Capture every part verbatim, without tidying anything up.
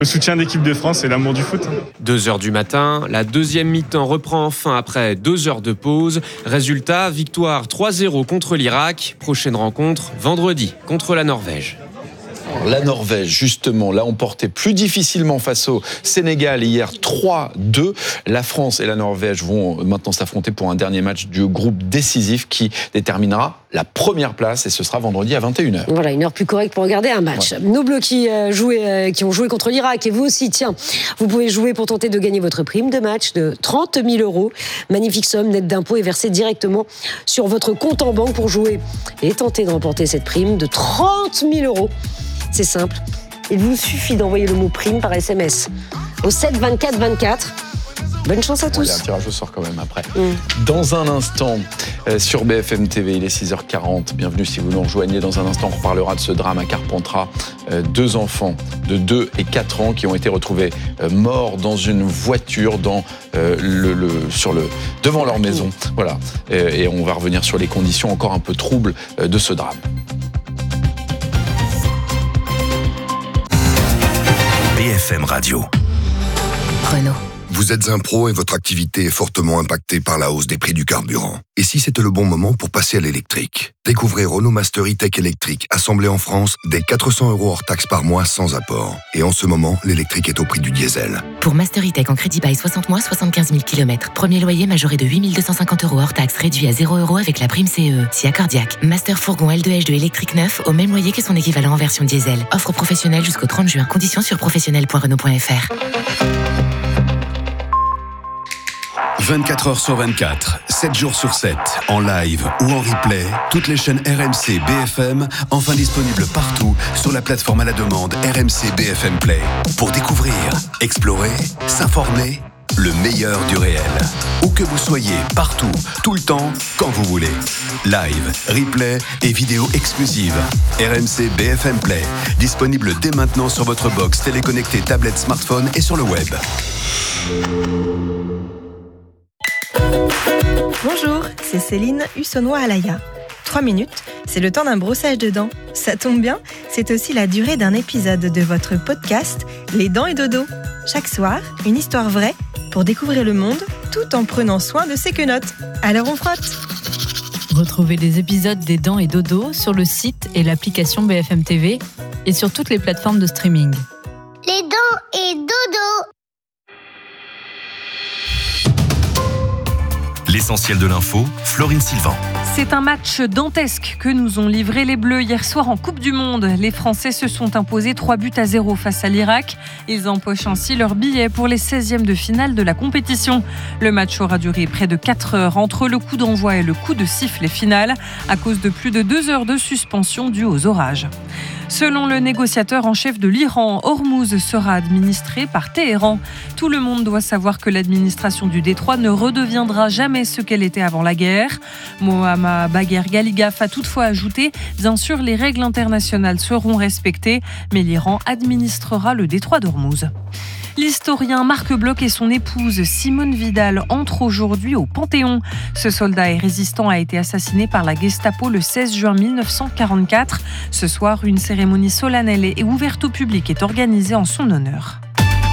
Le soutien d'équipe de France et l'amour du foot. deux heures du matin, la deuxième mi-temps reprend enfin après deux heures de pause. Résultat, victoire trois zéro contre l'Irak. Prochaine rencontre, vendredi, contre la Norvège. La Norvège, justement, l'a emporté plus difficilement face au Sénégal hier trois deux. La France et la Norvège vont maintenant s'affronter pour un dernier match du groupe décisif qui déterminera la première place et ce sera vendredi à vingt et une heures. Voilà, une heure plus correcte pour regarder un match. Ouais. Nos bleus qui, euh, jouaient, euh, qui ont joué contre l'Irak et vous aussi, tiens, vous pouvez jouer pour tenter de gagner votre prime de match de trente mille euros. Magnifique somme nette d'impôts et versée directement sur votre compte en banque pour jouer et tenter de remporter cette prime de trente mille euros. C'est simple, il vous suffit d'envoyer le mot prime par S M S au sept vingt-quatre vingt-quatre. Bonne chance à tous. Il y a un tirage au sort quand même après. Mmh. Dans un instant, euh, sur B F M T V, il est six heures quarante. Bienvenue si vous nous rejoignez. Dans un instant, on reparlera de ce drame à Carpentras. Euh, deux enfants de deux et quatre ans qui ont été retrouvés euh, morts dans une voiture dans, euh, le, le, sur le, devant leur maison. Voilà. Euh, et on va revenir sur les conditions encore un peu troubles euh, de ce drame. B F M Radio. Renault. Vous êtes un pro et votre activité est fortement impactée par la hausse des prix du carburant. Et si c'était le bon moment pour passer à l'électrique ? Découvrez Renault Master E-Tech électrique, assemblé en France, dès quatre cents euros hors taxe par mois sans apport. Et en ce moment, l'électrique est au prix du diesel. Pour Master E-Tech en crédit bail soixante mois, soixante-quinze mille kilomètres. Premier loyer majoré de huit mille deux cent cinquante euros hors taxe, réduit à zéro euros avec la prime C E E. Si accordiaque. Master fourgon L deux H deux électrique neuf au même loyer que son équivalent en version diesel. Offre professionnelle jusqu'au trente juin. Conditions sur professionnel point renault point f r. vingt-quatre heures sur vingt-quatre, sept jours sur sept, en live ou en replay, toutes les chaînes R M C B F M, enfin disponibles partout sur la plateforme à la demande R M C B F M Play. Pour découvrir, explorer, s'informer, le meilleur du réel. Où que vous soyez, partout, tout le temps, quand vous voulez. Live, replay et vidéos exclusives. R M C B F M Play, disponible dès maintenant sur votre box téléconnectée, tablette, smartphone et sur le web. Bonjour, c'est Céline Hussonnois-Alaya. Trois minutes, c'est le temps d'un brossage de dents. Ça tombe bien, c'est aussi la durée d'un épisode de votre podcast Les Dents et Dodo. Chaque soir, une histoire vraie pour découvrir le monde tout en prenant soin de ses quenottes. Alors on frotte. Retrouvez les épisodes des Dents et Dodo sur le site et l'application B F M T V et sur toutes les plateformes de streaming. Les Dents et Dodo. L'essentiel de l'info, Florine Sylvain. C'est un match dantesque que nous ont livré les Bleus hier soir en Coupe du Monde. Les Français se sont imposés trois buts à zéro face à l'Irak. Ils empochent ainsi leur billet pour les seizièmes de finale de la compétition. Le match aura duré près de quatre heures entre le coup d'envoi et le coup de sifflet final à cause de plus de deux heures de suspension due aux orages. Selon le négociateur en chef de l'Iran, Hormuz sera administré par Téhéran. Tout le monde doit savoir que l'administration du détroit ne redeviendra jamais ce qu'elle était avant la guerre. Mohammad Bagher Ghalibaf a toutefois ajouté « Bien sûr, les règles internationales seront respectées, mais l'Iran administrera le détroit d'Hormuz ». L'historien Marc Bloch et son épouse Simone Vidal entrent aujourd'hui au Panthéon. Ce soldat et résistant a été assassiné par la Gestapo le seize juin mille neuf cent quarante-quatre. Ce soir, une cérémonie solennelle et ouverte au public est organisée en son honneur.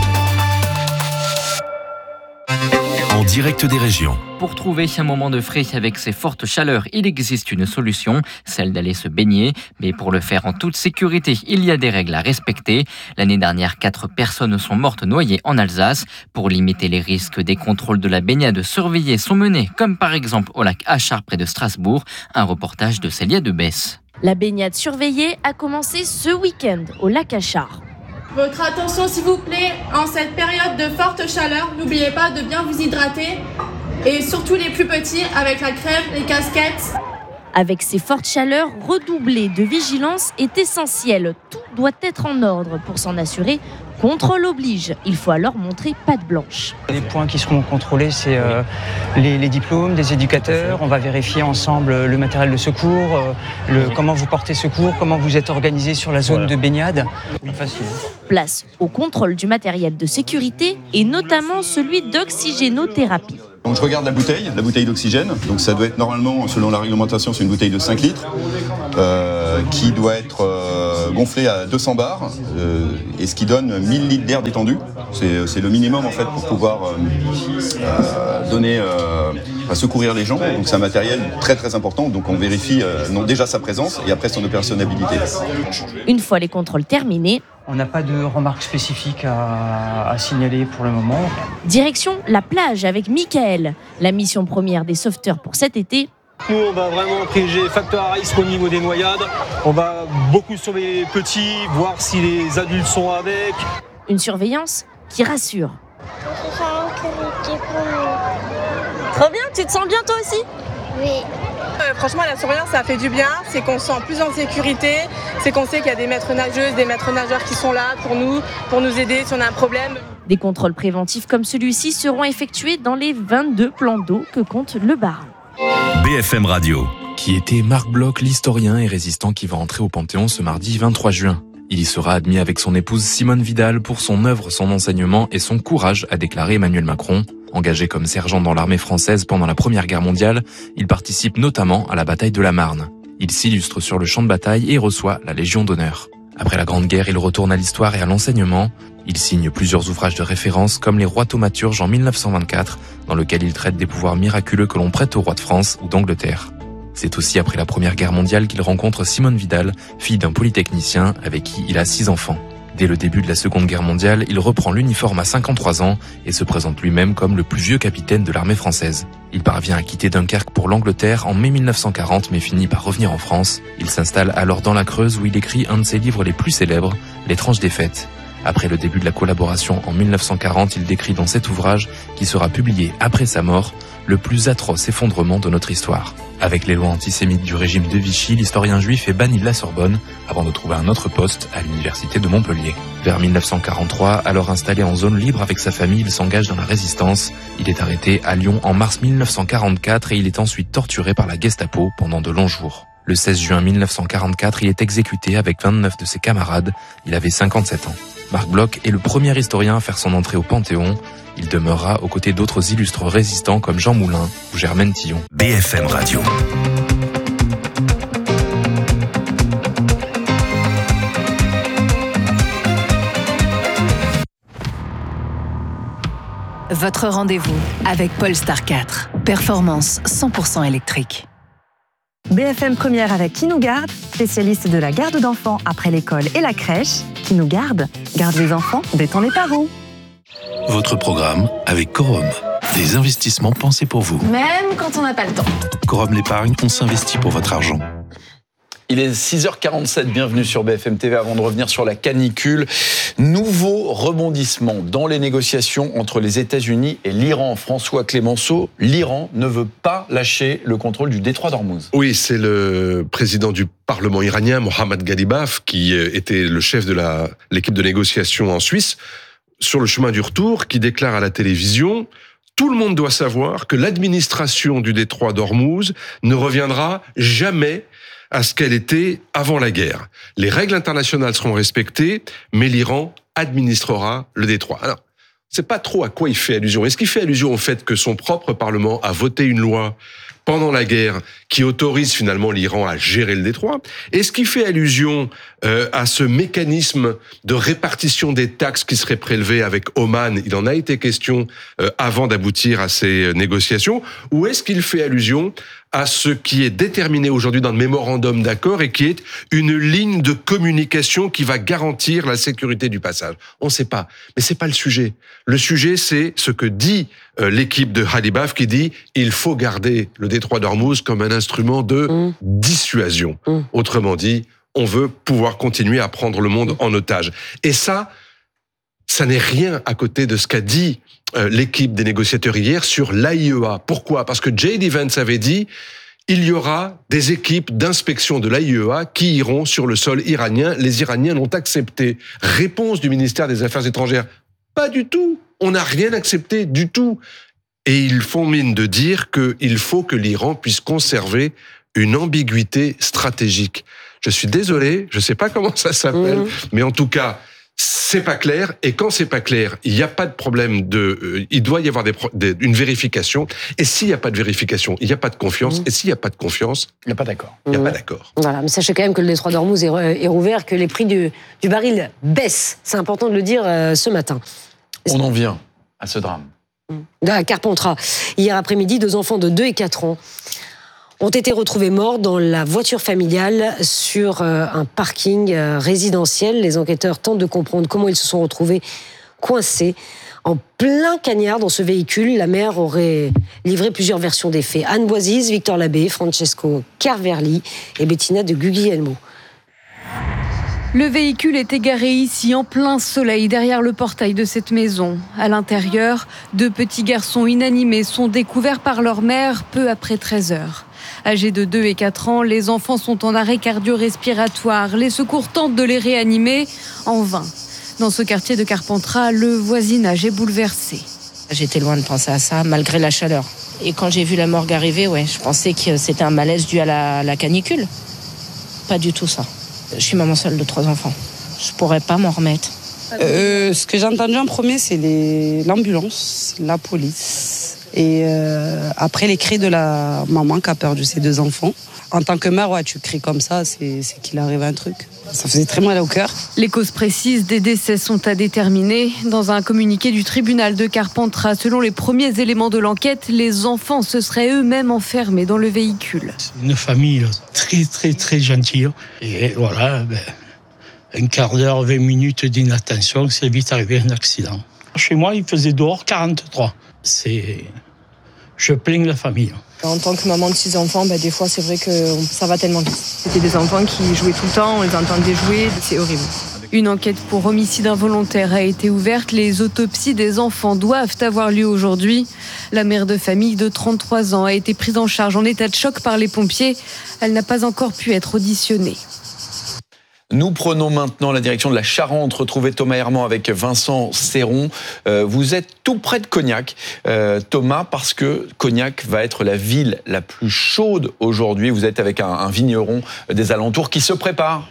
En direct des régions. Pour trouver un moment de frais avec ces fortes chaleurs, il existe une solution, celle d'aller se baigner. Mais pour le faire en toute sécurité, il y a des règles à respecter. L'année dernière, quatre personnes sont mortes noyées en Alsace. Pour limiter les risques, des contrôles de la baignade surveillés sont menés, comme par exemple au lac Achard près de Strasbourg. Un reportage de Célia Debesse. La baignade surveillée a commencé ce week-end au lac Achard. Votre attention s'il vous plaît, en cette période de forte chaleur, n'oubliez pas de bien vous hydrater et surtout les plus petits avec la crème, les casquettes. Avec ces fortes chaleurs, redoubler de vigilance est essentiel. Tout doit être en ordre pour s'en assurer. Contrôle oblige, il faut alors montrer patte blanche. Les points qui seront contrôlés, c'est euh, les, les diplômes des éducateurs. On va vérifier ensemble le matériel de secours, euh, le, comment vous portez secours, comment vous êtes organisé sur la zone de baignade. Facile. Place au contrôle du matériel de sécurité et notamment celui d'oxygénothérapie. Donc je regarde la bouteille, la bouteille d'oxygène. Donc ça doit être normalement, selon la réglementation, c'est une bouteille de cinq litres euh, qui doit être euh, euh, gonflé à deux cents bars, euh, et ce qui donne mille litres d'air détendu. C'est, c'est le minimum en fait pour pouvoir euh, euh, donner, euh, à secourir les gens. Donc c'est un matériel très très important. Donc on vérifie euh, non, déjà sa présence et après son opérationnalité. Une fois les contrôles terminés, on n'a pas de remarques spécifiques à, à signaler pour le moment. Direction la plage avec Michael. La mission première des sauveteurs pour cet été. Nous, on va vraiment privilégier facteur à risque au niveau des noyades. On va beaucoup sauver les petits, voir si les adultes sont avec. Une surveillance qui rassure. Trop bien, tu te sens bien toi aussi? Oui. Euh, franchement, la surveillance, ça fait du bien. C'est qu'on se sent plus en sécurité. C'est qu'on sait qu'il y a des maîtres nageuses, des maîtres nageurs qui sont là pour nous, pour nous aider si on a un problème. Des contrôles préventifs comme celui-ci seront effectués dans les vingt-deux plans d'eau que compte le Bas-Rhin. B F M Radio. Qui était Marc Bloch, l'historien et résistant qui va entrer au Panthéon ce mardi vingt-trois juin. Il y sera admis avec son épouse Simone Vidal pour son œuvre, son enseignement et son courage, a déclaré Emmanuel Macron. Engagé comme sergent dans l'armée française pendant la Première Guerre mondiale, il participe notamment à la bataille de la Marne. Il s'illustre sur le champ de bataille et reçoit la Légion d'honneur. Après la Grande Guerre, il retourne à l'histoire et à l'enseignement. Il signe plusieurs ouvrages de référence comme Les Rois thaumaturges en mille neuf cent vingt-quatre, dans lequel il traite des pouvoirs miraculeux que l'on prête aux rois de France ou d'Angleterre. C'est aussi après la Première Guerre mondiale qu'il rencontre Simone Vidal, fille d'un polytechnicien avec qui il a six enfants. Dès le début de la Seconde Guerre mondiale, il reprend l'uniforme à cinquante-trois ans et se présente lui-même comme le plus vieux capitaine de l'armée française. Il parvient à quitter Dunkerque pour l'Angleterre en mai mille neuf cent quarante mais finit par revenir en France. Il s'installe alors dans la Creuse où il écrit un de ses livres les plus célèbres, L'étrange défaite. Après le début de la collaboration en mille neuf cent quarante, il décrit dans cet ouvrage, qui sera publié après sa mort, le plus atroce effondrement de notre histoire. Avec les lois antisémites du régime de Vichy, l'historien juif est banni de la Sorbonne avant de trouver un autre poste à l'université de Montpellier. Vers mille neuf cent quarante-trois, alors installé en zone libre avec sa famille, il s'engage dans la résistance. Il est arrêté à Lyon en mars mille neuf cent quarante-quatre et il est ensuite torturé par la Gestapo pendant de longs jours. Le seize juin mille neuf cent quarante-quatre, il est exécuté avec vingt-neuf de ses camarades. Il avait cinquante-sept ans. Marc Bloch est le premier historien à faire son entrée au Panthéon. Il demeurera aux côtés d'autres illustres résistants comme Jean Moulin ou Germaine Tillon. B F M Radio. Votre rendez-vous avec Polestar quatre. Performance cent pour cent électrique. B F M Première avec Qui nous garde, spécialiste de la garde d'enfants après l'école et la crèche. Qui nous garde, garde les enfants, détend les parents. Votre programme avec Corum. Des investissements pensés pour vous. Même quand on n'a pas le temps. Corum l'épargne, on s'investit pour votre argent. Il est six heures quarante-sept, bienvenue sur B F M T V. Avant de revenir sur la canicule, nouveau rebondissement dans les négociations entre les États-Unis et l'Iran. François Clémenceau, l'Iran ne veut pas lâcher le contrôle du détroit d'Ormuz. Oui, c'est le président du Parlement iranien, Mohammad Ghalibaf, qui était le chef de la, l'équipe de négociation en Suisse, sur le chemin du retour, qui déclare à la télévision: tout le monde doit savoir que l'administration du détroit d'Ormuz ne reviendra jamais à ce qu'elle était avant la guerre. Les règles internationales seront respectées, mais l'Iran administrera le détroit. Alors, c'est pas trop à quoi il fait allusion. Est-ce qu'il fait allusion au fait que son propre Parlement a voté une loi pendant la guerre qui autorise finalement l'Iran à gérer le détroit? Est-ce qu'il fait allusion euh, à ce mécanisme de répartition des taxes qui serait prélevé avec Oman? Il en a été question euh, avant d'aboutir à ces négociations. Ou est-ce qu'il fait allusion à ce qui est déterminé aujourd'hui dans le mémorandum d'accord et qui est une ligne de communication qui va garantir la sécurité du passage? On ne sait pas, mais c'est pas le sujet. Le sujet, c'est ce que dit euh, l'équipe de Ghalibaf, qui dit il faut garder le détroit d'Ormuz comme un instrument de mmh. dissuasion. Mmh. Autrement dit, on veut pouvoir continuer à prendre le monde en otage. Et ça, ça n'est rien à côté de ce qu'a dit euh, l'équipe des négociateurs hier sur l'A I E A. Pourquoi ? Parce que J D Vance avait dit il y aura des équipes d'inspection de l'A I E A qui iront sur le sol iranien. Les Iraniens l'ont accepté. Réponse du ministère des Affaires étrangères: pas du tout. On n'a rien accepté du tout. Et ils font mine de dire qu'il faut que l'Iran puisse conserver une ambiguïté stratégique. Je suis désolé, je ne sais pas comment ça s'appelle, mmh. mais en tout cas, c'est pas clair, et quand c'est pas clair, il n'y a pas de problème de, euh, il doit y avoir des, des, une vérification, et s'il n'y a pas de vérification, il n'y a pas de confiance, mmh. et s'il n'y a pas de confiance, il n'y a pas d'accord. Il n'y a mmh. pas d'accord. Voilà, mais sachez quand même que le détroit d'Ormuz est, re, est rouvert, que les prix du, du baril baissent. C'est important de le dire euh, ce matin. On en vient à ce drame. Mmh. À Carpentras, hier après-midi, deux enfants de deux et quatre ans ont été retrouvés morts dans la voiture familiale sur un parking résidentiel. Les enquêteurs tentent de comprendre comment ils se sont retrouvés coincés en plein cagnard dans ce véhicule. La mère aurait livré plusieurs versions des faits. Anne Boisise, Victor Labbé, Francesco Carverli et Bettina de Guglielmo. Le véhicule est garé ici en plein soleil derrière le portail de cette maison. À l'intérieur, deux petits garçons inanimés sont découverts par leur mère peu après treize heures. Âgés de deux et quatre ans, les enfants sont en arrêt cardio-respiratoire. Les secours tentent de les réanimer en vain. Dans ce quartier de Carpentras, le voisinage est bouleversé. J'étais loin de penser à ça, malgré la chaleur. Et quand j'ai vu la morgue arriver, ouais, je pensais que c'était un malaise dû à la, la canicule. Pas du tout ça. Je suis maman seule de trois enfants. Je pourrais pas m'en remettre. Euh, ce que j'ai entendu en premier, c'est les, l'ambulance, la police. Et euh, après, les cris de la maman qui a perdu ses deux enfants. En tant que mère, ouais, tu cries comme ça, c'est, c'est qu'il arrive un truc. Ça faisait très mal au cœur. Les causes précises des décès sont à déterminer. Dans un communiqué du tribunal de Carpentras, selon les premiers éléments de l'enquête, les enfants se seraient eux-mêmes enfermés dans le véhicule. Une famille très, très, très gentille. Et voilà, ben, un quart d'heure, vingt minutes d'inattention, c'est vite arrivé un accident. Chez moi, il faisait dehors quarante-trois. C'est... Je plains la famille. En tant que maman de six enfants, bah, des fois, c'est vrai que ça va tellement vite. C'était des enfants qui jouaient tout le temps, on les entendait jouer, c'est horrible. Une enquête pour homicide involontaire a été ouverte. Les autopsies des enfants doivent avoir lieu aujourd'hui. La mère de famille de trente-trois ans a été prise en charge en état de choc par les pompiers. Elle n'a pas encore pu être auditionnée. Nous prenons maintenant la direction de la Charente, retrouver Thomas Herman avec Vincent Serron. Euh, vous êtes tout près de Cognac, euh, Thomas, parce que Cognac va être la ville la plus chaude aujourd'hui. Vous êtes avec un, un vigneron des alentours qui se prépare.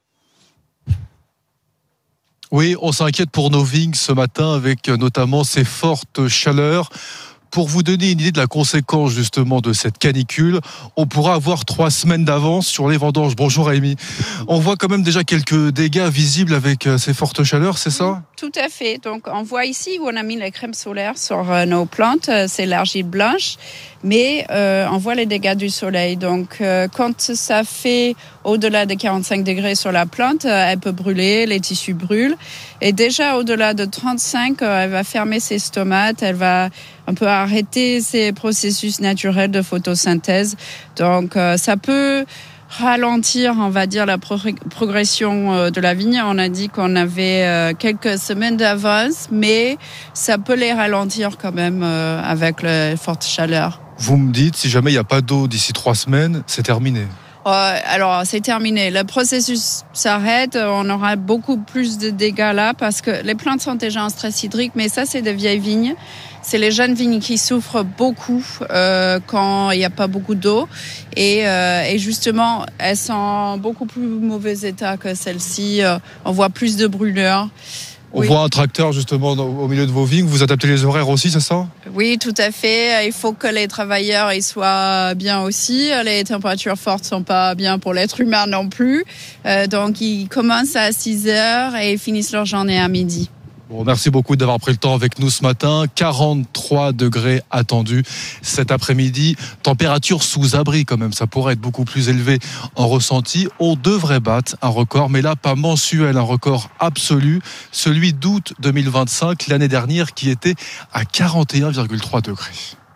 Oui, on s'inquiète pour nos vignes ce matin avec notamment ces fortes chaleurs. Pour vous donner une idée de la conséquence justement de cette canicule, on pourra avoir trois semaines d'avance sur les vendanges. Bonjour Amy. On voit quand même déjà quelques dégâts visibles avec ces fortes chaleurs, c'est ça ? Tout à fait. Donc on voit ici où on a mis la crème solaire sur nos plantes, c'est l'argile blanche, mais euh, on voit les dégâts du soleil. Donc euh, quand ça fait au-delà de quarante-cinq degrés sur la plante, elle peut brûler, les tissus brûlent. Et déjà au-delà de trente-cinq, elle va fermer ses stomates, elle va un peu arrêter ses processus naturels de photosynthèse. Donc euh, ça peut ralentir, on va dire, la pro- progression de la vigne. On a dit qu'on avait euh, quelques semaines d'avance, mais ça peut les ralentir quand même euh, avec la forte chaleur. Vous me dites, si jamais il n'y a pas d'eau d'ici trois semaines, c'est terminé. Euh, alors, c'est terminé. Le processus s'arrête. On aura beaucoup plus de dégâts là parce que les plantes sont déjà en stress hydrique, mais ça, c'est des vieilles vignes. C'est les jeunes vignes qui souffrent beaucoup euh, quand il n'y a pas beaucoup d'eau. Et, euh, et justement, elles sont en beaucoup plus mauvais état que celles-ci. Euh, on voit plus de brûleurs. On Oui. voit un tracteur justement au milieu de vos vignes. Vous adaptez les horaires aussi, c'est ça ? Oui, tout à fait. Il faut que les travailleurs y soient bien aussi. Les températures fortes sont pas bien pour l'être humain non plus. Euh, donc, ils commencent à six heures et ils finissent leur journée à midi. Bon, merci beaucoup d'avoir pris le temps avec nous ce matin. quarante-trois degrés attendus cet après-midi. Température sous abri quand même. Ça pourrait être beaucoup plus élevé en ressenti. On devrait battre un record, mais là, pas mensuel, un record absolu. Celui d'août deux mille vingt-cinq, l'année dernière, qui était à quarante et un virgule trois degrés.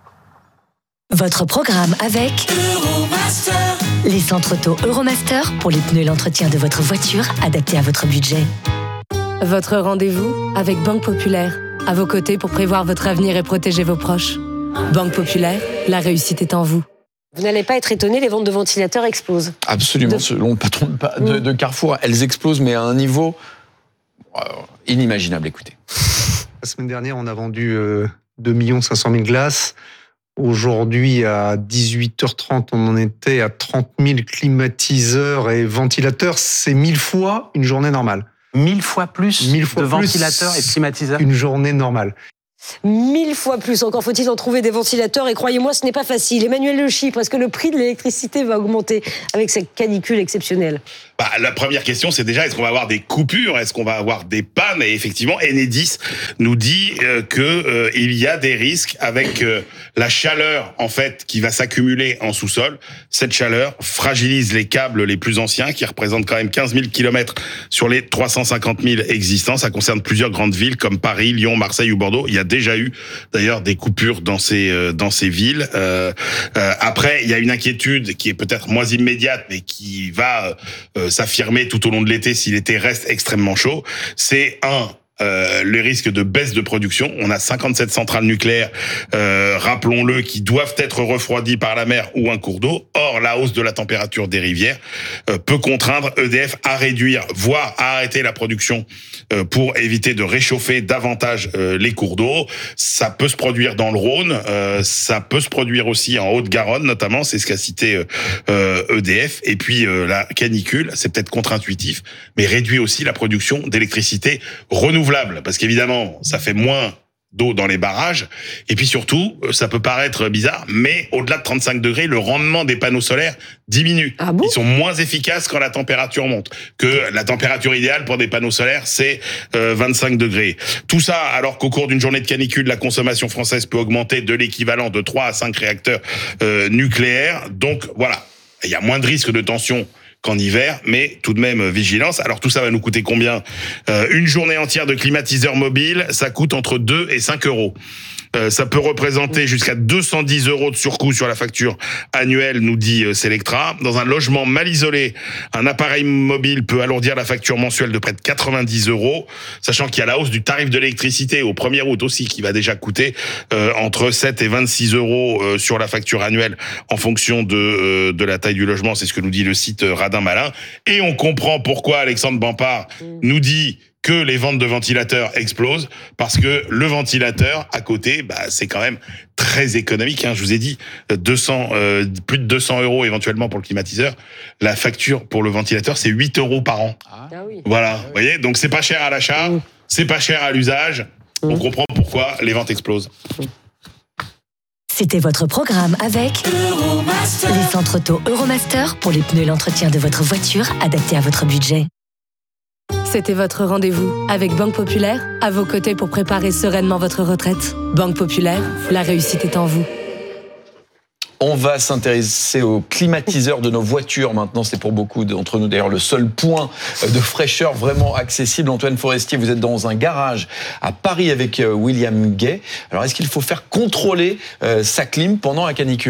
Votre programme avec Euromaster. Les centres auto Euromaster pour les pneus et l'entretien de votre voiture adaptés à votre budget. Votre rendez-vous avec Banque Populaire. À vos côtés pour prévoir votre avenir et protéger vos proches. Banque Populaire, la réussite est en vous. Vous n'allez pas être étonné, les ventes de ventilateurs explosent. Absolument, de... selon le patron de, de, de Carrefour, elles explosent, mais à un niveau euh, inimaginable, écoutez. La semaine dernière, on a vendu euh, deux millions cinq cent mille glaces. Aujourd'hui, à dix-huit heures trente, on en était à trente mille climatiseurs et ventilateurs. C'est mille fois une journée normale. Mille fois plus Mille fois de plus ventilateurs et de climatiseurs. Une journée normale. Mille fois plus. Encore faut-il en trouver des ventilateurs. Et croyez-moi, ce n'est pas facile. Emmanuel Le Chypre, est-ce que le prix de l'électricité va augmenter avec cette canicule exceptionnelle ? Bah, la première question, c'est déjà, est-ce qu'on va avoir des coupures ? Est-ce qu'on va avoir des pannes ? Et effectivement, Enedis nous dit euh, que euh, il y a des risques avec euh, la chaleur, en fait, qui va s'accumuler en sous-sol. Cette chaleur fragilise les câbles les plus anciens, qui représentent quand même quinze mille kilomètres sur les trois cent cinquante mille existants. Ça concerne plusieurs grandes villes comme Paris, Lyon, Marseille ou Bordeaux. Il y a déjà eu, d'ailleurs, des coupures dans ces euh, dans ces villes. Euh, euh, après, il y a une inquiétude qui est peut-être moins immédiate, mais qui va euh, s'affirmer tout au long de l'été si l'été reste extrêmement chaud. C'est un Euh, le risque de baisse de production. On a cinquante-sept centrales nucléaires, euh, rappelons-le, qui doivent être refroidies par la mer ou un cours d'eau. Or, la hausse de la température des rivières euh, peut contraindre E D F à réduire, voire à arrêter la production euh, pour éviter de réchauffer davantage euh, les cours d'eau. Ça peut se produire dans le Rhône, euh, ça peut se produire aussi en Haute-Garonne, notamment, c'est ce qu'a cité euh, E D F. Et puis, euh, la canicule, c'est peut-être contre-intuitif, mais réduit aussi la production d'électricité renouvelable. Parce qu'évidemment, ça fait moins d'eau dans les barrages. Et puis surtout, ça peut paraître bizarre, mais au-delà de trente-cinq degrés, le rendement des panneaux solaires diminue. Ah bon ? Ils sont moins efficaces quand la température monte. Que la température idéale pour des panneaux solaires, c'est euh, vingt-cinq degrés. Tout ça, alors qu'au cours d'une journée de canicule, la consommation française peut augmenter de l'équivalent de trois à cinq réacteurs euh, nucléaires. Donc voilà, il y a moins de risques de tension qu'en hiver, mais tout de même vigilance. Alors tout ça va nous coûter combien ? euh, Une journée entière de climatiseur mobile, ça coûte entre deux et cinq euros. Euh, ça peut représenter jusqu'à deux cent dix euros de surcoût sur la facture annuelle, nous dit euh, Selectra. Dans un logement mal isolé, un appareil mobile peut alourdir la facture mensuelle de près de quatre-vingt-dix euros, sachant qu'il y a la hausse du tarif de l'électricité au premier août aussi, qui va déjà coûter euh, entre sept et vingt-six euros euh, sur la facture annuelle en fonction de, euh, de la taille du logement. C'est ce que nous dit le site euh, Radin Malin. Et on comprend pourquoi Alexandre Bampard nous dit que les ventes de ventilateurs explosent, parce que le ventilateur, à côté, bah, c'est quand même très économique, hein. Je vous ai dit, deux cents, euh, plus de deux cents euros éventuellement pour le climatiseur. La facture pour le ventilateur, c'est huit euros par an. Ah oui. Voilà, vous voyez, donc c'est pas cher à l'achat, mmh. c'est pas cher à l'usage. Mmh. On comprend pourquoi les ventes explosent. C'était votre programme avec Euromaster. Les centres auto Euromaster pour les pneus et l'entretien de votre voiture adaptés à votre budget. C'était votre rendez-vous avec Banque Populaire, à vos côtés pour préparer sereinement votre retraite. Banque Populaire, la réussite est en vous. On va s'intéresser aux climatiseurs de nos voitures. Maintenant, c'est pour beaucoup d'entre nous d'ailleurs le seul point de fraîcheur vraiment accessible. Antoine Forestier, vous êtes dans un garage à Paris avec William Gay. Alors, est-ce qu'il faut faire contrôler sa clim pendant la canicule ?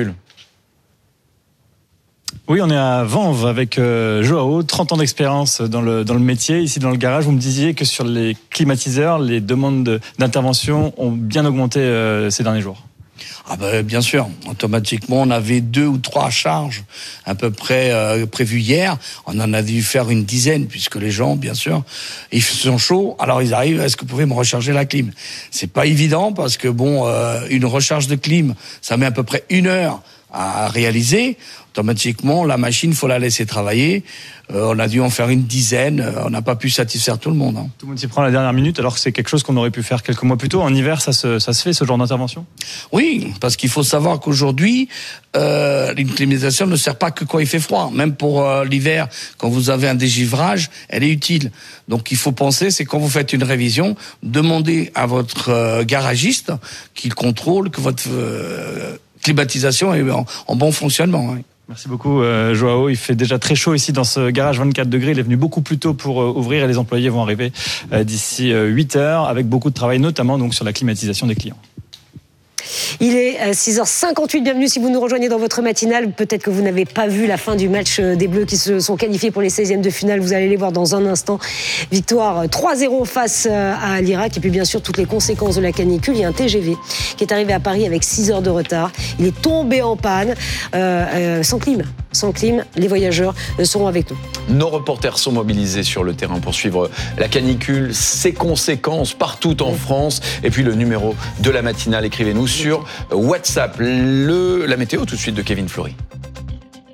Oui, on est à Vanves avec euh, Joao, trente ans d'expérience dans le, dans le métier. Ici, dans le garage, vous me disiez que sur les climatiseurs, les demandes de, d'intervention ont bien augmenté euh, ces derniers jours. Ah ben, bien sûr, automatiquement, on avait deux ou trois charges à peu près euh, prévues hier. On en a dû faire une dizaine, puisque les gens, bien sûr, ils sont chauds, alors ils arrivent, est-ce que vous pouvez me recharger la clim ? C'est pas évident, parce que bon, euh, une recharge de clim, ça met à peu près une heure à réaliser. Automatiquement, la machine, faut la laisser travailler. Euh, on a dû en faire une dizaine. On n'a pas pu satisfaire tout le monde. Hein. Tout le monde s'y prend à la dernière minute, alors que c'est quelque chose qu'on aurait pu faire quelques mois plus tôt. En hiver, ça se, ça se fait, ce genre d'intervention ? Oui, parce qu'il faut savoir qu'aujourd'hui, euh, une climatisation ne sert pas que quand il fait froid. Même pour euh, l'hiver, quand vous avez un dégivrage, elle est utile. Donc, il faut penser, c'est quand vous faites une révision, demandez à votre euh, garagiste qu'il contrôle que votre euh, climatisation est en, en bon fonctionnement. Hein. Merci beaucoup euh, Joao, il fait déjà très chaud ici dans ce garage, vingt-quatre degrés, il est venu beaucoup plus tôt pour euh, ouvrir et les employés vont arriver euh, d'ici euh, huit heures avec beaucoup de travail, notamment donc sur la climatisation des clients. Il est six heures cinquante-huit, bienvenue si vous nous rejoignez dans votre matinale. Peut-être que vous n'avez pas vu la fin du match des Bleus qui se sont qualifiés pour les seizièmes de finale. Vous allez les voir dans un instant. Victoire trois zéro face à l'Irak. Et puis bien sûr, toutes les conséquences de la canicule. Il y a un T G V qui est arrivé à Paris avec six heures de retard. Il est tombé en panne, euh, euh, sans clim. Sans clim, les voyageurs seront avec nous. Nos reporters sont mobilisés sur le terrain pour suivre la canicule, ses conséquences partout en France. Et puis le numéro de la matinale, écrivez-nous sur WhatsApp. Le, la météo tout de suite de Kevin Fleury.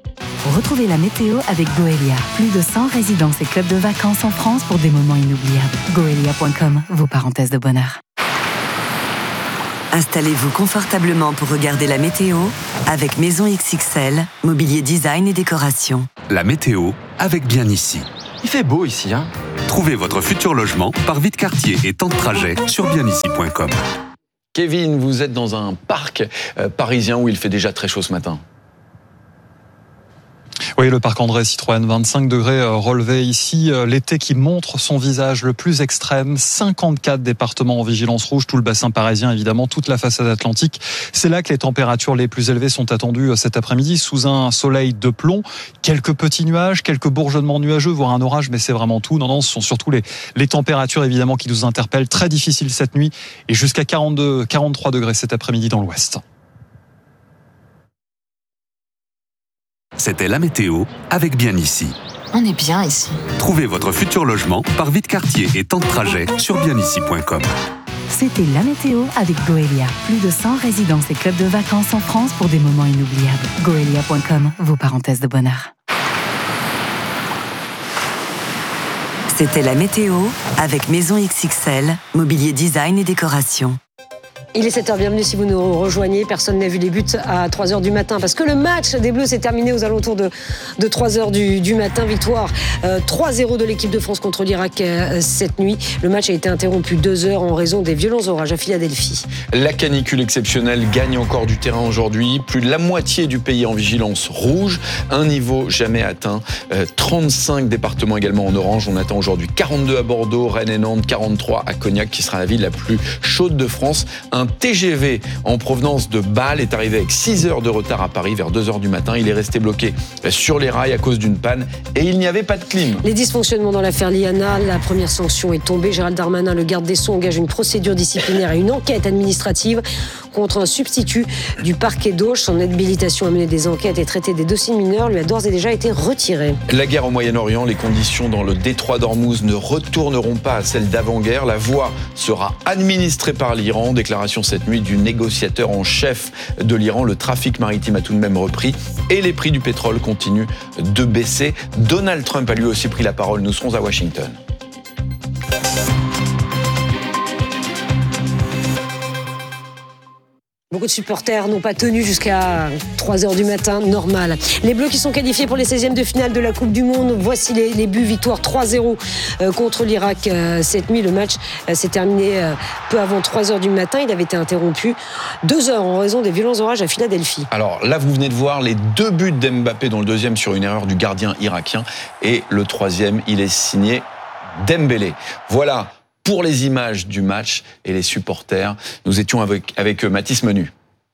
Retrouvez la météo avec Goelia. Plus de cent résidences et clubs de vacances en France pour des moments inoubliables. Goelia point com, vos parenthèses de bonheur. Installez-vous confortablement pour regarder la météo avec Maison X X L, mobilier design et décoration. La météo avec Bien Ici. Il fait beau ici, hein. Trouvez votre futur logement par Vite Quartier et temps de trajet sur bien ici point com. Kevin, vous êtes dans un parc euh, parisien où il fait déjà très chaud ce matin. Oui, le parc André Citroën, vingt-cinq degrés relevés ici. L'été qui montre son visage le plus extrême. cinquante-quatre départements en vigilance rouge, tout le bassin parisien évidemment, toute la façade atlantique. C'est là que les températures les plus élevées sont attendues cet après-midi, sous un soleil de plomb. Quelques petits nuages, quelques bourgeonnements nuageux, voire un orage, mais c'est vraiment tout. Non, non, ce sont surtout les, les températures évidemment qui nous interpellent. Très difficile cette nuit et jusqu'à quarante-deux, quarante-trois degrés cet après-midi dans l'ouest. C'était la météo avec Bien Ici. On est bien ici. Trouvez votre futur logement par Vite Quartier et temps de trajet sur bien ici point com. C'était la météo avec Goelia. Plus de cent résidences et clubs de vacances en France pour des moments inoubliables. Goelia point com, vos parenthèses de bonheur. C'était la météo avec Maison X X L, mobilier design et décoration. Il est sept heures, bienvenue si vous nous rejoignez. Personne n'a vu les buts à trois heures du matin parce que le match des Bleus s'est terminé aux alentours de, de trois heures du, du matin. Victoire euh, trois zéro de l'équipe de France contre l'Irak euh, cette nuit. Le match a été interrompu deux heures en raison des violents orages à Philadelphie. La canicule exceptionnelle gagne encore du terrain aujourd'hui. Plus de la moitié du pays en vigilance rouge. Un niveau jamais atteint. Euh, trente-cinq départements également en orange. On attend aujourd'hui quarante-deux à Bordeaux, Rennes et Nantes, quarante-trois à Cognac qui sera la ville la plus chaude de France. Un T G V en provenance de Bâle est arrivé avec six heures de retard à Paris vers deux heures du matin. Il est resté bloqué sur les rails à cause d'une panne et il n'y avait pas de clim. Les dysfonctionnements dans l'affaire Liana, la première sanction est tombée. Gérald Darmanin, le garde des Sceaux, engage une procédure disciplinaire et une enquête administrative contre un substitut du parquet d'Auch. Son habilitation à mener des enquêtes et traiter des dossiers mineurs lui a d'ores et déjà été retirée. La guerre au Moyen-Orient, les conditions dans le détroit d'Ormuz ne retourneront pas à celles d'avant-guerre. La voie sera administrée par l'Iran. Déclaration cette nuit du négociateur en chef de l'Iran. Le trafic maritime a tout de même repris et les prix du pétrole continuent de baisser. Donald Trump a lui aussi pris la parole. Nous serons à Washington. Beaucoup de supporters n'ont pas tenu jusqu'à trois heures du matin, normal. Les Bleus qui sont qualifiés pour les seizièmes de finale de la Coupe du Monde. Voici les, les buts. Victoire trois zéro euh, contre l'Irak euh, cette nuit. Le match euh, s'est terminé euh, peu avant trois heures du matin. Il avait été interrompu deux heures en raison des violents orages à Philadelphie. Alors là, vous venez de voir les deux buts d'Mbappé, dont le deuxième sur une erreur du gardien irakien. Et le troisième, il est signé Dembélé. Voilà pour les images du match et les supporters. Nous étions avec, avec Mathis Menu.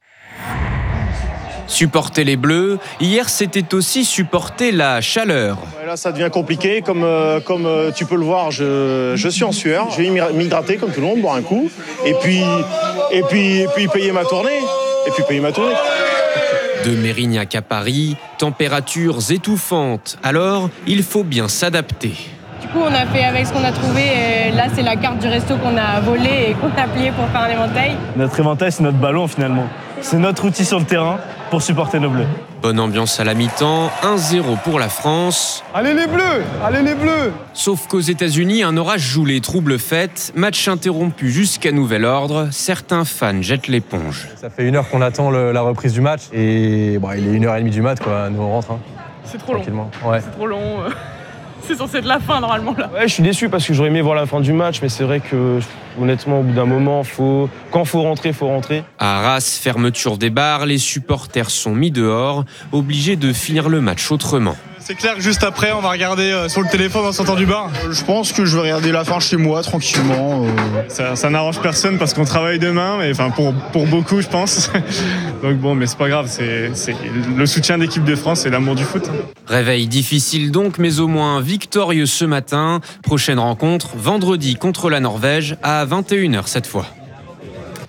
Supporter les Bleus, hier c'était aussi supporter la chaleur. Ouais, là ça devient compliqué, comme, euh, comme euh, tu peux le voir, je, je suis en sueur, je vais m'hydrater comme tout le monde, boire un coup, et puis, et puis, et puis payer ma tournée, et puis payer ma tournée. De Mérignac à Paris, températures étouffantes, alors il faut bien s'adapter. Du coup, on a fait avec ce qu'on a trouvé. Et là, c'est la carte du resto qu'on a volée et qu'on a pliée pour faire un éventail. Notre éventail, c'est notre ballon finalement. C'est notre outil sur le terrain pour supporter nos Bleus. Bonne ambiance à la mi-temps, un zéro pour la France. Allez les Bleus! Allez les Bleus! Sauf qu'aux États-Unis, un orage joue les troubles fêtes. Match interrompu jusqu'à nouvel ordre. Certains fans jettent l'éponge. Ça fait une heure qu'on attend le, la reprise du match. Et bon, il est une heure et demie du mat, quoi. Nous, on rentre. Hein. C'est trop long. Ouais. C'est trop long. C'est censé être la fin normalement là. Ouais, je suis déçu parce que j'aurais aimé voir la fin du match, mais c'est vrai que honnêtement, au bout d'un moment, faut... quand faut rentrer, faut rentrer. À Arras, fermeture des bars, les supporters sont mis dehors, obligés de finir le match autrement. C'est clair que juste après, on va regarder euh, sur le téléphone en sortant du bar. Je pense que je vais regarder la fin chez moi, tranquillement. Euh... Ça, ça n'arrange personne parce qu'on travaille demain, mais enfin pour, pour beaucoup, je pense. Donc bon, mais c'est pas grave, c'est, c'est le soutien d'équipe de France et l'amour du foot. Réveil difficile donc, mais au moins victorieux ce matin. Prochaine rencontre, vendredi contre la Norvège à vingt et une heures cette fois.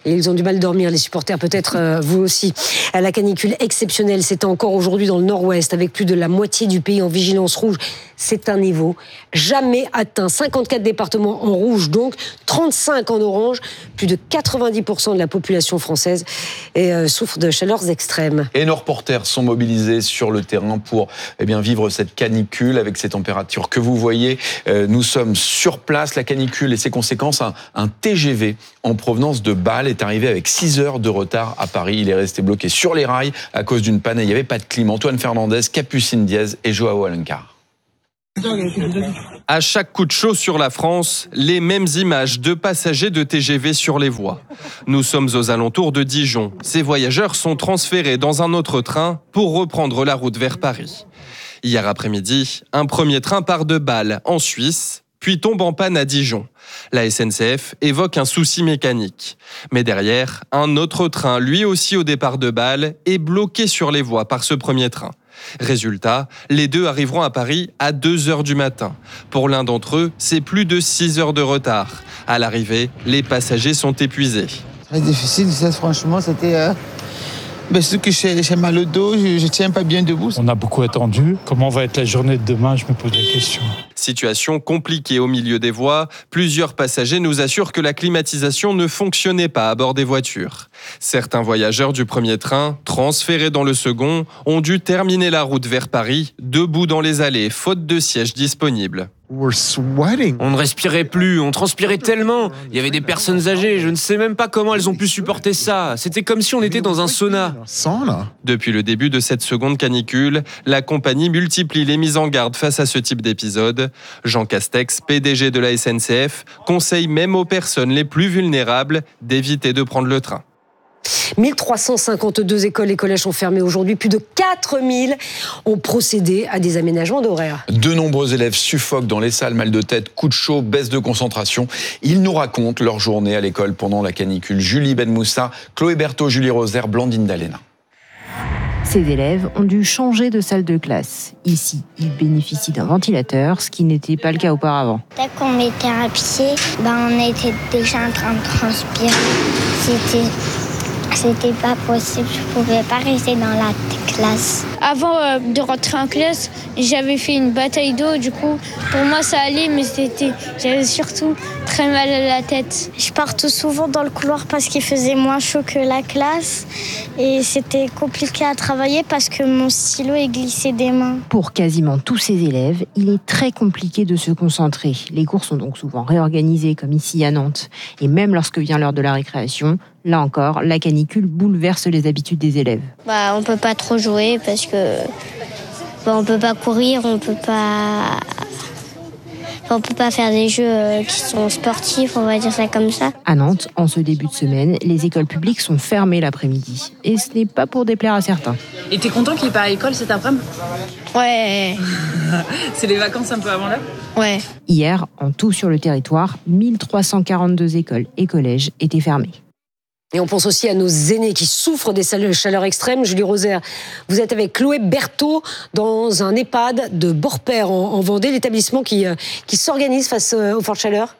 Et ils ont du mal à dormir, les supporters, peut-être euh, vous aussi. La canicule exceptionnelle, c'est encore aujourd'hui dans le nord-ouest, avec plus de la moitié du pays en vigilance rouge. C'est un niveau jamais atteint. cinquante-quatre départements en rouge, donc trente-cinq en orange. Plus de quatre-vingt-dix pour cent de la population française et, euh, souffre de chaleurs extrêmes. Et nos reporters sont mobilisés sur le terrain pour eh bien, vivre cette canicule avec ces températures que vous voyez. Euh, nous sommes sur place. La canicule et ses conséquences, un, un T G V en provenance de Bâle est arrivé avec six heures de retard à Paris. Il est resté bloqué sur les rails à cause d'une panne et il n'y avait pas de clim. Antoine Fernandez, Capucine Diaz et Joao Alencar. À chaque coup de chaud sur la France, les mêmes images de passagers de T G V sur les voies. Nous sommes aux alentours de Dijon. Ces voyageurs sont transférés dans un autre train pour reprendre la route vers Paris. Hier après-midi, un premier train part de Bâle, en Suisse, puis tombe en panne à Dijon. La S N C F évoque un souci mécanique. Mais derrière, un autre train, lui aussi au départ de Bâle, est bloqué sur les voies par ce premier train. Résultat, les deux arriveront à Paris à deux heures du matin. Pour l'un d'entre eux, c'est plus de six heures de retard. À l'arrivée, les passagers sont épuisés. Très difficile, ça, franchement, c'était... Euh... Ben, surtout que j'ai, j'ai mal au dos, je ne tiens pas bien debout. On a beaucoup attendu. Comment va être la journée de demain? Je me pose la question. Situation compliquée au milieu des voies. Plusieurs passagers nous assurent que la climatisation ne fonctionnait pas à bord des voitures. Certains voyageurs du premier train, transférés dans le second, ont dû terminer la route vers Paris, debout dans les allées, faute de sièges disponibles. On ne respirait plus, on transpirait tellement. Il y avait des personnes âgées, je ne sais même pas comment elles ont pu supporter ça. C'était comme si on était dans un sauna. Depuis le début de cette seconde canicule, la compagnie multiplie les mises en garde face à ce type d'épisode. Jean Castex, P D G de la S N C F, conseille même aux personnes les plus vulnérables d'éviter de prendre le train. mille trois cent cinquante-deux écoles et collèges sont fermés aujourd'hui. Plus de quatre mille ont procédé à des aménagements d'horaires. De nombreux élèves suffoquent dans les salles, mal de tête, coups de chaud, baisse de concentration. Ils nous racontent leur journée à l'école pendant la canicule. Julie Benmoussa, Chloé Berthaud, Julie Rosaire, Blandine Dalena. Ces élèves ont dû changer de salle de classe. Ici, ils bénéficient d'un ventilateur, ce qui n'était pas le cas auparavant. Dès qu'on mettait un pied, ben on était déjà en train de transpirer. C'était... C'était pas possible, je pouvais pas rester dans la classe. Avant euh, de rentrer en classe, j'avais fait une bataille d'eau, du coup, pour moi ça allait, mais c'était, j'avais surtout très mal à la tête. Je partais souvent dans le couloir parce qu'il faisait moins chaud que la classe et c'était compliqué à travailler parce que mon stylo est glissé des mains. Pour quasiment tous ces élèves, il est très compliqué de se concentrer. Les cours sont donc souvent réorganisés, comme ici à Nantes. Et même lorsque vient l'heure de la récréation, là encore, la canicule bouleverse les habitudes des élèves. Bah, on peut pas trop jouer parce que bah, on peut pas courir, on peut pas, on peut pas faire des jeux qui sont sportifs, on va dire ça comme ça. À Nantes, en ce début de semaine, les écoles publiques sont fermées l'après-midi. Et ce n'est pas pour déplaire à certains. Et t'es content qu'il n'y ait pas à l'école cet après-midi? Ouais. C'est les vacances un peu avant l'heure? Ouais. Hier, en tout sur le territoire, mille trois cent quarante-deux écoles et collèges étaient fermés. Et on pense aussi à nos aînés qui souffrent des chaleurs extrêmes. Julie Rosaire, vous êtes avec Chloé Berthaud dans un EHPAD de Borpère en, en Vendée, l'établissement qui, euh, qui s'organise face euh, aux fortes chaleurs.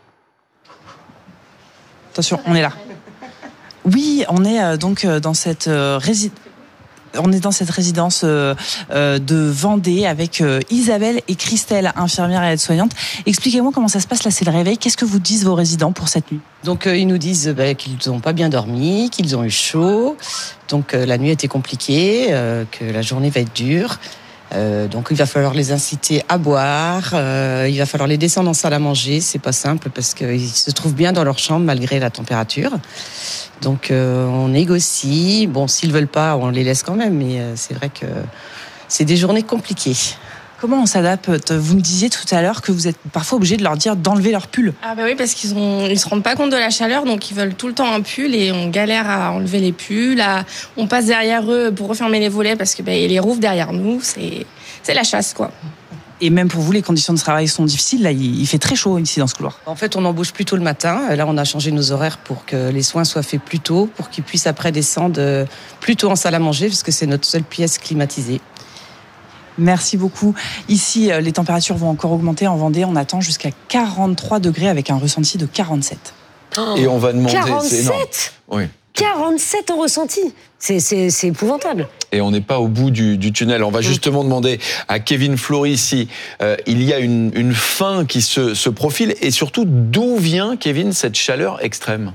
Attention, on est là. Oui, on est euh, donc euh, dans cette euh, résidence. On est dans cette résidence euh, euh, de Vendée avec euh, Isabelle et Christelle, infirmières et aides-soignantes. Expliquez-moi comment ça se passe, là c'est le réveil. Qu'est-ce que vous disent vos résidents pour cette nuit? Donc euh, ils nous disent bah, qu'ils n'ont pas bien dormi, qu'ils ont eu chaud, donc euh, la nuit était compliquée, euh, que la journée va être dure. Euh, donc il va falloir les inciter à boire, euh, il va falloir les descendre en salle à manger. C'est pas simple parce qu'ils se trouvent bien dans leur chambre malgré la température. Donc euh, on négocie. Bon, s'ils veulent pas, on les laisse quand même. Mais euh, c'est vrai que c'est des journées compliquées. Comment on s'adapte? Vous me disiez tout à l'heure que vous êtes parfois obligé de leur dire d'enlever leur pull. Ah bah oui, parce qu'ils ont, ils se rendent pas compte de la chaleur, donc ils veulent tout le temps un pull et on galère à enlever les pulls. À, on passe derrière eux pour refermer les volets parce que bah, les rouvent derrière nous. C'est, c'est la chasse, quoi. Et même pour vous, les conditions de travail sont difficiles. Là, il fait très chaud ici dans ce couloir. En fait, on embauche plus tôt le matin. Là, on a changé nos horaires pour que les soins soient faits plus tôt, pour qu'ils puissent après descendre plus tôt en salle à manger, parce que c'est notre seule pièce climatisée. Merci beaucoup. Ici, les températures vont encore augmenter en Vendée. On attend jusqu'à quarante-trois degrés avec un ressenti de quarante-sept. Oh, et on va demander... quarante-sept Oui. quarante-sept en ressenti. C'est, c'est, c'est épouvantable. Et on n'est pas au bout du, du tunnel. On va justement demander à Kevin Fleury si euh, il y a une, une fin qui se, se profile et surtout d'où vient, Kevin, cette chaleur extrême.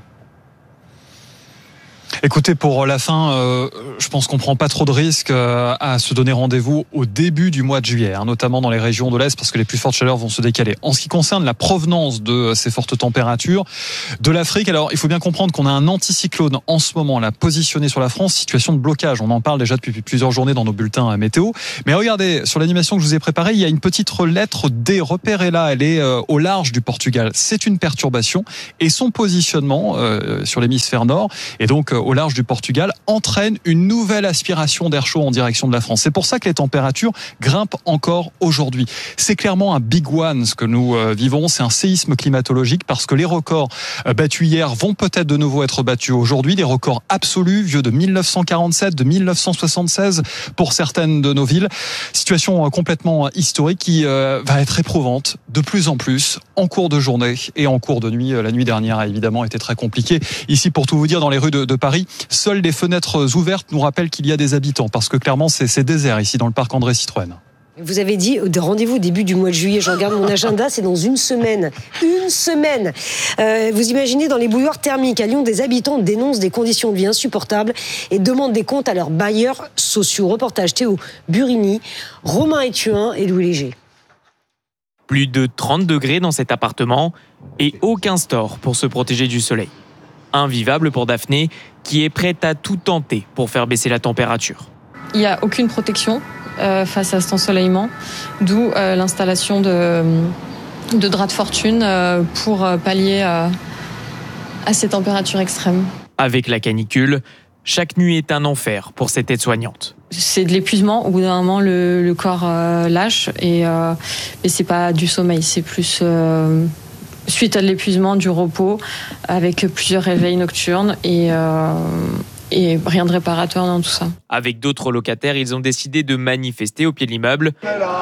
Écoutez, pour la fin, euh, je pense qu'on prend pas trop de risques euh, à se donner rendez-vous au début du mois de juillet, hein, notamment dans les régions de l'Est, parce que les plus fortes chaleurs vont se décaler. En ce qui concerne la provenance de ces fortes températures de l'Afrique, alors il faut bien comprendre qu'on a un anticyclone en ce moment là positionné sur la France, situation de blocage. On en parle déjà depuis plusieurs journées dans nos bulletins météo. Mais regardez, sur l'animation que je vous ai préparée, il y a une petite lettre D repérée là. Elle est euh, au large du Portugal. C'est une perturbation et son positionnement euh, sur l'hémisphère nord et donc euh, au large du Portugal entraîne une nouvelle aspiration d'air chaud en direction de la France. C'est pour ça que les températures grimpent encore aujourd'hui. C'est clairement un big one ce que nous euh, vivons, c'est un séisme climatologique parce que les records euh, battus hier vont peut-être de nouveau être battus aujourd'hui, des records absolus vieux de mille neuf cent quarante-sept, de mille neuf cent soixante-seize pour certaines de nos villes. Situation euh, complètement historique qui euh, va être éprouvante de plus en plus en cours de journée et en cours de nuit. La nuit dernière a évidemment été très compliquée. Ici, pour tout vous dire, dans les rues de, de Paris, seules les fenêtres ouvertes nous rappellent qu'il y a des habitants, parce que clairement c'est, c'est désert ici dans le parc André Citroën. Vous avez dit rendez-vous au début du mois de juillet. Je regarde mon agenda, c'est dans une semaine. Une semaine. Euh, vous imaginez, dans les bouilloires thermiques à Lyon, des habitants dénoncent des conditions de vie insupportables et demandent des comptes à leurs bailleurs sociaux. Reportage Théo Burini, Romain Ethuin et Louis Léger. Plus de trente degrés dans cet appartement et aucun store pour se protéger du soleil. Invivable pour Daphné, qui est prête à tout tenter pour faire baisser la température. Il n'y a aucune protection euh, face à cet ensoleillement, d'où euh, l'installation de, de draps de fortune euh, pour pallier euh, à ces températures extrêmes. Avec la canicule, chaque nuit est un enfer pour cette aide-soignante. C'est de l'épuisement. Au bout d'un moment, le, le corps euh, lâche, et euh, mais c'est pas du sommeil, c'est plus euh, suite à de l'épuisement, du repos, avec plusieurs réveils nocturnes et, euh, et rien de réparateur dans tout ça. Avec d'autres locataires, ils ont décidé de manifester au pied de l'immeuble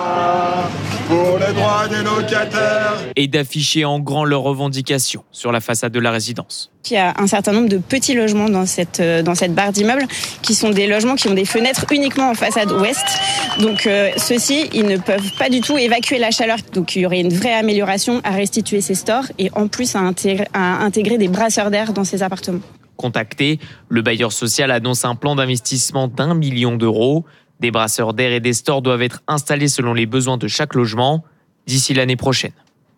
pour les droits des locataires et d'afficher en grand leurs revendications sur la façade de la résidence. Il y a un certain nombre de petits logements dans cette, dans cette barre d'immeubles qui sont des logements qui ont des fenêtres uniquement en façade ouest. Donc euh, ceux-ci, ils ne peuvent pas du tout évacuer la chaleur. Donc il y aurait une vraie amélioration à restituer ces stores et en plus à intégrer, à intégrer des brasseurs d'air dans ces appartements. Contacté, le bailleur social annonce un plan d'investissement d'un million d'euros. Des brasseurs d'air et des stores doivent être installés selon les besoins de chaque logement d'ici l'année prochaine.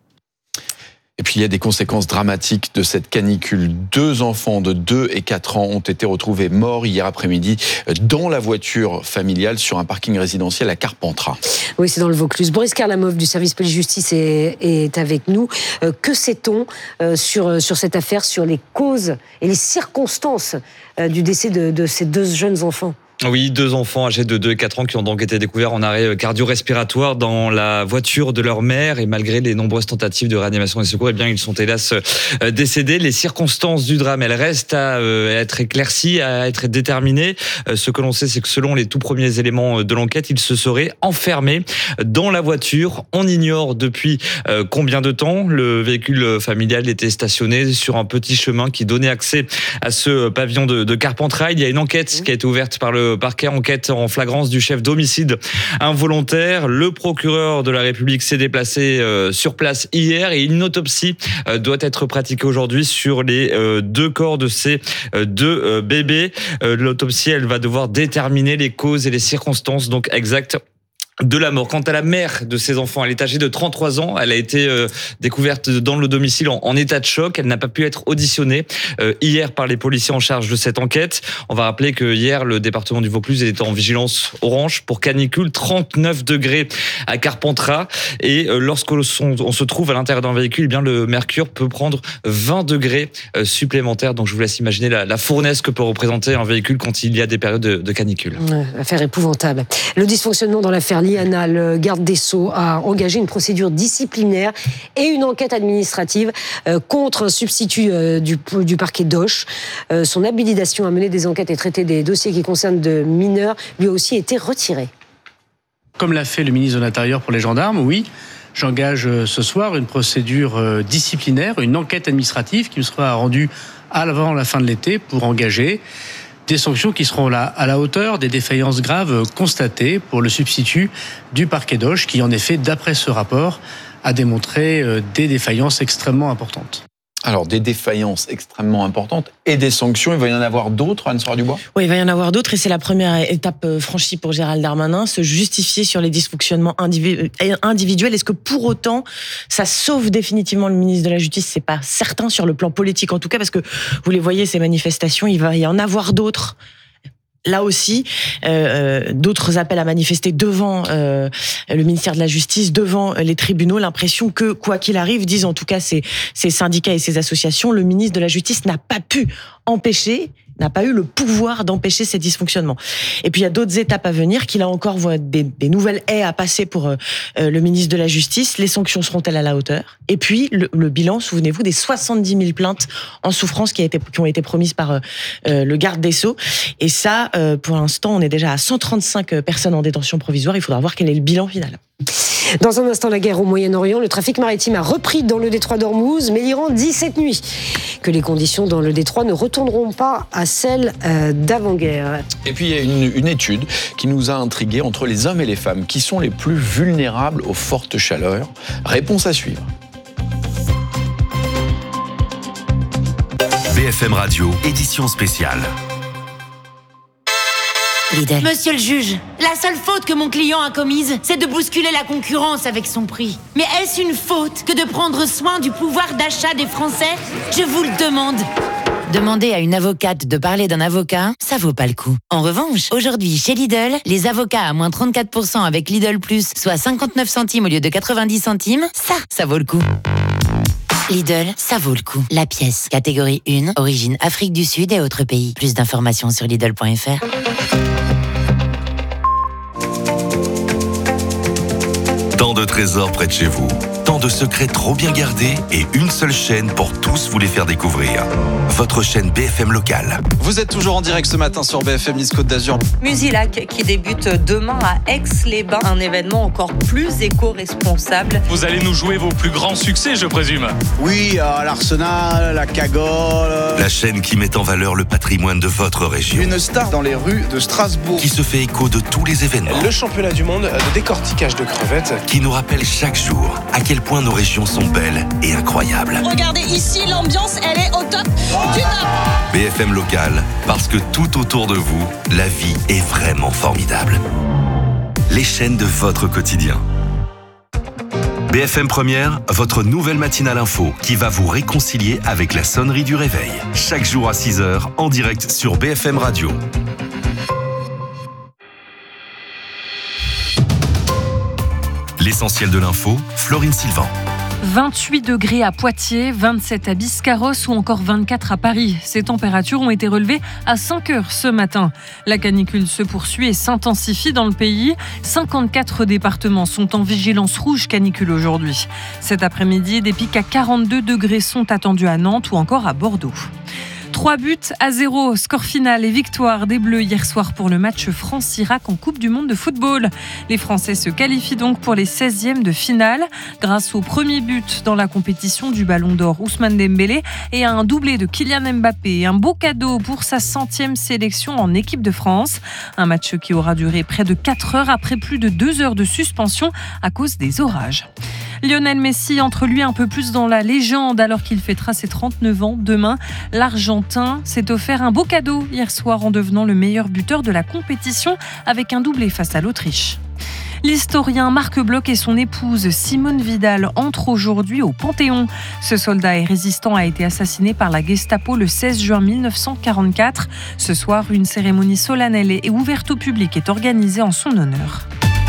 Et puis il y a des conséquences dramatiques de cette canicule. Deux enfants de deux et quatre ans ont été retrouvés morts hier après-midi dans la voiture familiale sur un parking résidentiel à Carpentras. Oui, c'est dans le Vaucluse. Boris Karlamov du service police-justice est, est avec nous. Euh, que sait-on euh, sur, sur cette affaire, sur les causes et les circonstances euh, du décès de, de ces deux jeunes enfants ? Oui, deux enfants âgés de deux et quatre ans qui ont donc été découverts en arrêt cardio-respiratoire dans la voiture de leur mère, et malgré les nombreuses tentatives de réanimation et secours, eh bien, ils sont hélas décédés. Les circonstances du drame, elles restent à être éclaircies, à être déterminées. Ce que l'on sait, c'est que selon les tout premiers éléments de l'enquête, ils se seraient enfermés dans la voiture. On ignore depuis combien de temps. Le véhicule familial était stationné sur un petit chemin qui donnait accès à ce pavillon de, de Carpentras. Il y a une enquête qui a été ouverte par le parquet, enquête en flagrance du chef d'homicide involontaire. Le procureur de la République s'est déplacé euh, sur place hier et une autopsie euh, doit être pratiquée aujourd'hui sur les euh, deux corps de ces euh, deux euh, bébés. Euh, l'autopsie, elle va devoir déterminer les causes et les circonstances donc exactes de la mort. Quant à la mère de ces enfants, elle est âgée de trente-trois ans. Elle a été euh, découverte dans le domicile en, en état de choc. Elle n'a pas pu être auditionnée euh, hier par les policiers en charge de cette enquête. On va rappeler que hier, le département du Vaucluse était en vigilance orange pour canicule, trente-neuf degrés à Carpentras. Et euh, lorsqu'on on se trouve à l'intérieur d'un véhicule, eh bien le mercure peut prendre vingt degrés euh, supplémentaires. Donc je vous laisse imaginer la, la fournaise que peut représenter un véhicule quand il y a des périodes de, de canicule. Ouais, affaire épouvantable. Le dysfonctionnement dans l'affaire Liana, le garde des Sceaux a engagé une procédure disciplinaire et une enquête administrative euh, contre un substitut euh, du, du parquet d'Auch. Euh, son habilitation à mener des enquêtes et traiter des dossiers qui concernent de mineurs lui a aussi été retirée. Comme l'a fait le ministre de l'Intérieur pour les gendarmes, oui, j'engage ce soir une procédure disciplinaire, une enquête administrative qui me sera rendue avant la fin de l'été pour engager des sanctions qui seront là à la hauteur des défaillances graves constatées pour le substitut du parquet d'Auch qui, en effet, d'après ce rapport, a démontré des défaillances extrêmement importantes. Alors, des défaillances extrêmement importantes et des sanctions, il va y en avoir d'autres, Anne-Soire Dubois ? Oui, il va y en avoir d'autres et c'est la première étape franchie pour Gérald Darmanin, se justifier sur les dysfonctionnements individuels. Est-ce que pour autant, ça sauve définitivement le ministre de la Justice ? C'est pas certain sur le plan politique en tout cas, parce que vous les voyez, ces manifestations, il va y en avoir d'autres. Là aussi, euh, d'autres appellent à manifester devant euh, le ministère de la Justice, devant les tribunaux. L'impression que, quoi qu'il arrive, disent en tout cas ces, ces syndicats et ces associations, le ministre de la Justice n'a pas pu empêcher, n'a pas eu le pouvoir d'empêcher ces dysfonctionnements. Et puis il y a d'autres étapes à venir, qui là encore vont être des, des nouvelles haies à passer pour euh, le ministre de la Justice. Les sanctions seront-elles à la hauteur ? Et puis le, le bilan, souvenez-vous, des soixante-dix mille plaintes en souffrance qui, a été, qui ont été promises par euh, le garde des Sceaux. Et ça, euh, pour l'instant, on est déjà à cent trente-cinq personnes en détention provisoire. Il faudra voir quel est le bilan final. Dans un instant, la guerre au Moyen-Orient, le trafic maritime a repris dans le détroit d'Ormuz, mais l'Iran dit cette nuit que les conditions dans le détroit ne retourneront pas à celles euh, d'avant-guerre. Et puis il y a une, une étude qui nous a intrigués entre les hommes et les femmes. Qui sont les plus vulnérables aux fortes chaleurs ? Réponse à suivre. B F M Radio, édition spéciale. Lidl. Monsieur le juge, la seule faute que mon client a commise, c'est de bousculer la concurrence avec son prix. Mais est-ce une faute que de prendre soin du pouvoir d'achat des Français ? Je vous le demande. Demander à une avocate de parler d'un avocat, ça vaut pas le coup. En revanche, aujourd'hui, chez Lidl, les avocats à moins trente-quatre pour cent avec Lidl Plus, soit cinquante-neuf centimes au lieu de quatre-vingt-dix centimes, ça, ça vaut le coup. Lidl, ça vaut le coup. La pièce, catégorie un, origine Afrique du Sud et autres pays. Plus d'informations sur Lidl point F R. Tant de trésors près de chez vous, tant de secrets trop bien gardés et une seule chaîne pour tous vous les faire découvrir. Votre chaîne B F M locale. Vous êtes toujours en direct ce matin sur B F M Nice Côte d'Azur. Musilac qui débute demain à Aix-les-Bains, un événement encore plus éco-responsable. Vous allez nous jouer vos plus grands succès, je présume. Oui, euh, l'Arsenal, la Cagole. La chaîne qui met en valeur le patrimoine de votre région. Une star dans les rues de Strasbourg. Qui se fait écho de tous les événements. Le championnat du monde de décortiquage de crevettes. Qui nous rappelle chaque jour à quel point nos régions sont belles et incroyables. Regardez ici, l'ambiance, elle est au top du top. B F M local, parce que tout autour de vous, la vie est vraiment formidable. Les chaînes de votre quotidien. B F M Première, votre nouvelle matinale info qui va vous réconcilier avec la sonnerie du réveil. Chaque jour à six heures, en direct sur B F M Radio. L'essentiel de l'info, Florine Sylvain. vingt-huit degrés à Poitiers, vingt-sept à Biscarrosse ou encore vingt-quatre à Paris. Ces températures ont été relevées à cinq heures ce matin. La canicule se poursuit et s'intensifie dans le pays. cinquante-quatre départements sont en vigilance rouge canicule aujourd'hui. Cet après-midi, des pics à quarante-deux degrés sont attendus à Nantes ou encore à Bordeaux. Trois buts à zéro, score final et victoire des Bleus hier soir pour le match France-Irak en Coupe du Monde de football. Les Français se qualifient donc pour les seizièmes de finale grâce au premier but dans la compétition du Ballon d'Or Ousmane Dembélé et à un doublé de Kylian Mbappé. Un beau cadeau pour sa centième sélection en équipe de France. Un match qui aura duré près de quatre heures après plus de deux heures de suspension à cause des orages. Lionel Messi entre lui un peu plus dans la légende alors qu'il fêtera ses trente-neuf ans demain. L'Argentin s'est offert un beau cadeau hier soir en devenant le meilleur buteur de la compétition avec un doublé face à l'Autriche. L'historien Marc Bloch et son épouse Simone Vidal entrent aujourd'hui au Panthéon. Ce soldat et résistant a été assassiné par la Gestapo le seize juin mille neuf cent quarante-quatre. Ce soir, une cérémonie solennelle et ouverte au public est organisée en son honneur.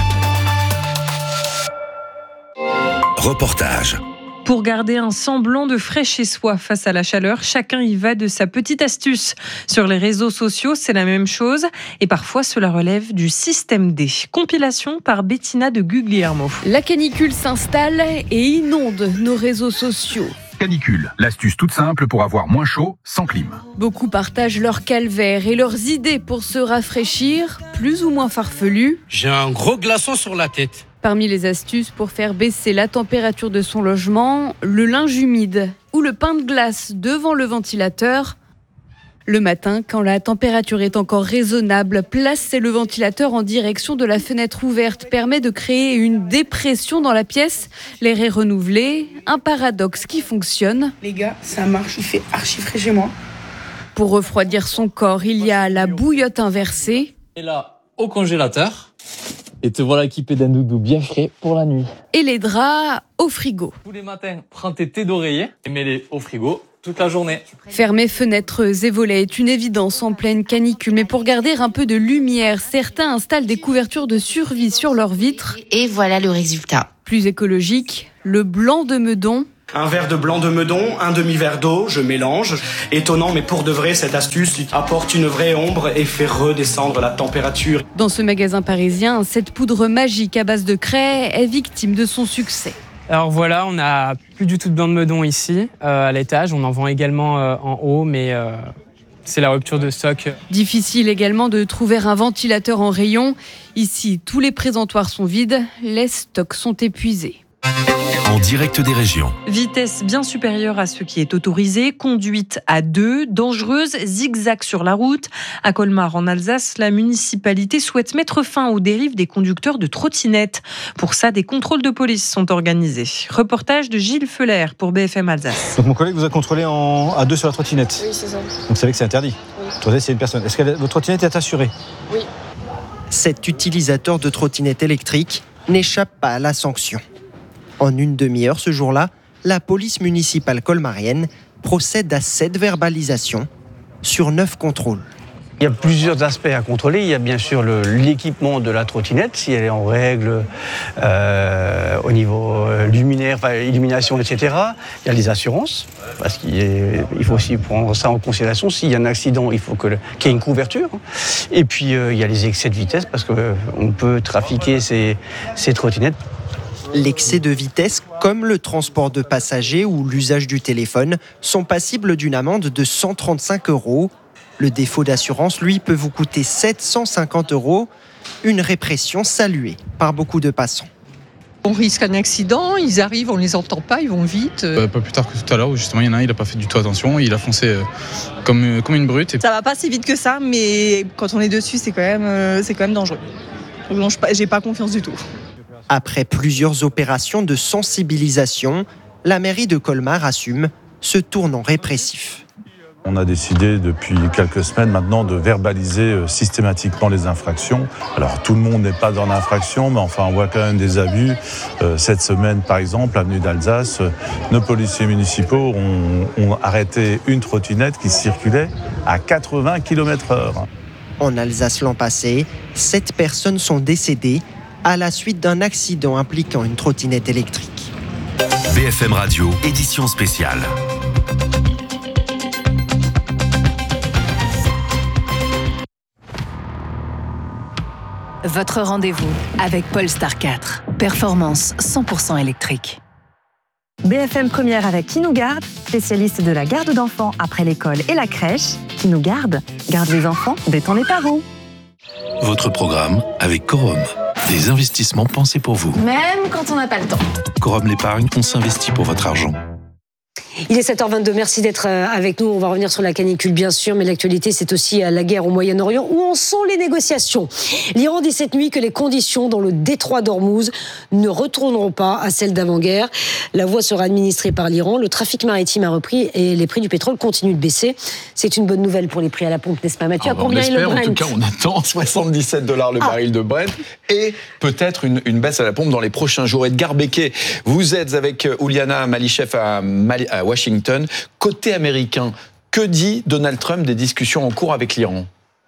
Reportage. Pour garder un semblant de frais chez soi face à la chaleur, chacun y va de sa petite astuce. Sur les réseaux sociaux, c'est la même chose et parfois cela relève du système D. Compilation par Bettina de Guglielmo. La canicule s'installe et inonde nos réseaux sociaux. Canicule, l'astuce toute simple pour avoir moins chaud sans clim. Beaucoup partagent leur calvaire et leurs idées pour se rafraîchir, plus ou moins farfelues. J'ai un gros glaçon sur la tête. Parmi les astuces pour faire baisser la température de son logement, le linge humide ou le pain de glace devant le ventilateur. Le matin, quand la température est encore raisonnable, placer le ventilateur en direction de la fenêtre ouverte permet de créer une dépression dans la pièce. L'air est renouvelé, un paradoxe qui fonctionne. Les gars, ça marche, il fait archi frais chez moi. Pour refroidir son corps, il y a la bouillotte inversée. Et là, au congélateur. Et te voilà équipé d'un doudou bien frais pour la nuit. Et les draps au frigo. Tous les matins, prends tes thés d'oreiller et mets-les au frigo toute la journée. Fermer fenêtres et volets est une évidence en pleine canicule. Mais pour garder un peu de lumière, certains installent des couvertures de survie sur leurs vitres. Et voilà le résultat. Plus écologique, le blanc de Meudon. Un verre de blanc de Meudon, un demi-verre d'eau, je mélange. Étonnant, mais pour de vrai, cette astuce apporte une vraie ombre et fait redescendre la température. Dans ce magasin parisien, cette poudre magique à base de craie est victime de son succès. Alors voilà, on n'a plus du tout de blanc de Meudon ici, euh, à l'étage. On en vend également euh, en haut, mais euh, c'est la rupture de stock. Difficile également de trouver un ventilateur en rayon. Ici, tous les présentoirs sont vides, les stocks sont épuisés. En direct des régions. Vitesse bien supérieure à ce qui est autorisé, conduite à deux, dangereuse, zigzag sur la route. À Colmar, en Alsace, la municipalité souhaite mettre fin aux dérives des conducteurs de trottinettes. Pour ça, des contrôles de police sont organisés. Reportage de Gilles Feuler pour B F M Alsace. Donc mon collègue vous a contrôlé en... à deux sur la trottinette. Oui, c'est ça. Donc vous savez que c'est interdit. Oui. Trottinette, c'est une personne. Est-ce que votre trottinette est assurée? Oui. Cet utilisateur de trottinette électrique n'échappe pas à la sanction. En une demi-heure ce jour-là, la police municipale colmarienne procède à sept verbalisations sur neuf contrôles. Il y a plusieurs aspects à contrôler. Il y a bien sûr le, l'équipement de la trottinette, si elle est en règle euh, au niveau euh, luminaire, enfin, illumination, et cetera. Il y a les assurances, parce qu'il est, il faut aussi prendre ça en considération. S'il y a un accident, il faut que le, qu'il y ait une couverture. Et puis, euh, il y a les excès de vitesse, parce qu'on euh, peut trafiquer ces, ces trottinettes. L'excès de vitesse, comme le transport de passagers ou l'usage du téléphone, sont passibles d'une amende de cent trente-cinq euros. Le défaut d'assurance, lui, peut vous coûter sept cent cinquante euros. Une répression saluée par beaucoup de passants. On risque un accident, ils arrivent, on ne les entend pas, ils vont vite. Euh, pas plus tard que tout à l'heure, où justement il y en a un, il n'a pas fait du tout attention, il a foncé euh, comme, comme une brute. Ça va pas si vite que ça, mais quand on est dessus, c'est quand même, euh, c'est quand même dangereux. Donc j'ai pas confiance du tout. Après plusieurs opérations de sensibilisation, la mairie de Colmar assume ce tournant répressif. On a décidé depuis quelques semaines maintenant de verbaliser systématiquement les infractions. Alors tout le monde n'est pas dans l'infraction, mais enfin on voit quand même des abus. Euh, cette semaine par exemple, avenue d'Alsace, nos policiers municipaux ont, ont arrêté une trottinette qui circulait à quatre-vingts kilomètres heure. En Alsace l'an passé, sept personnes sont décédées à la suite d'un accident impliquant une trottinette électrique. B F M Radio, édition spéciale. Votre rendez-vous avec Polestar quatre. Performance cent pour cent électrique. B F M Première avec Qui nous garde, spécialiste de la garde d'enfants après l'école et la crèche. Qui nous garde, garde les enfants, détend les parents. Votre programme avec Corum. Des investissements pensés pour vous. Même quand on n'a pas le temps. Corum l'épargne, on s'investit pour votre argent. Il est sept heures vingt-deux, merci d'être avec nous. On va revenir sur la canicule, bien sûr, mais l'actualité, c'est aussi la guerre au Moyen-Orient. Où en sont les négociations? L'Iran dit cette nuit que les conditions dans le détroit d'Ormuz ne retourneront pas à celles d'avant-guerre. La voie sera administrée par l'Iran. Le trafic maritime a repris et les prix du pétrole continuent de baisser. C'est une bonne nouvelle pour les prix à la pompe, n'est-ce pas, Mathieu? Ah bah, combien est le Brent? En tout cas, on attend soixante-dix-sept dollars le ah. baril de Brent et peut-être une, une baisse à la pompe dans les prochains jours. Edgar Becquet, vous êtes avec Ouliana Malichev à, Mali, à Washington. Côté américain, que dit Donald Trump des discussions en cours avec l'Iran ?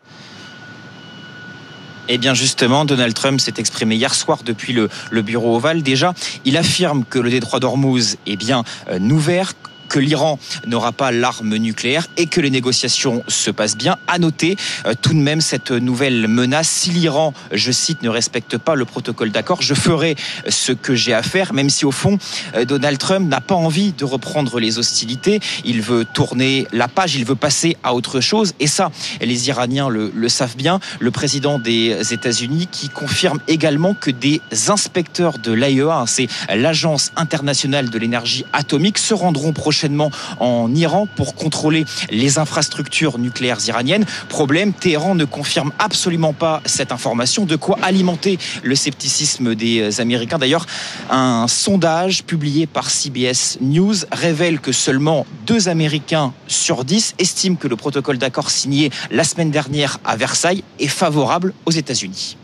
Eh bien justement, Donald Trump s'est exprimé hier soir depuis le, le bureau ovale. Déjà, il affirme que le détroit d'Ormuz est bien euh, ouvert, que l'Iran n'aura pas l'arme nucléaire et que les négociations se passent bien. À noter euh, tout de même cette nouvelle menace. Si l'Iran, je cite, ne respecte pas le protocole d'accord, je ferai ce que j'ai à faire, même si au fond, euh, Donald Trump n'a pas envie de reprendre les hostilités. Il veut tourner la page, il veut passer à autre chose. Et ça, les Iraniens le, le savent bien. Le président des États-Unis qui confirme également que des inspecteurs de l'A I E A, c'est l'Agence internationale de l'énergie atomique, se rendront prochainement en Iran pour contrôler les infrastructures nucléaires iraniennes. Problème, Téhéran ne confirme absolument pas cette information, de quoi alimenter le scepticisme des Américains. D'ailleurs, un sondage publié par C B S News révèle que seulement deux Américains sur dix estiment que le protocole d'accord signé la semaine dernière à Versailles est favorable aux États-Unis.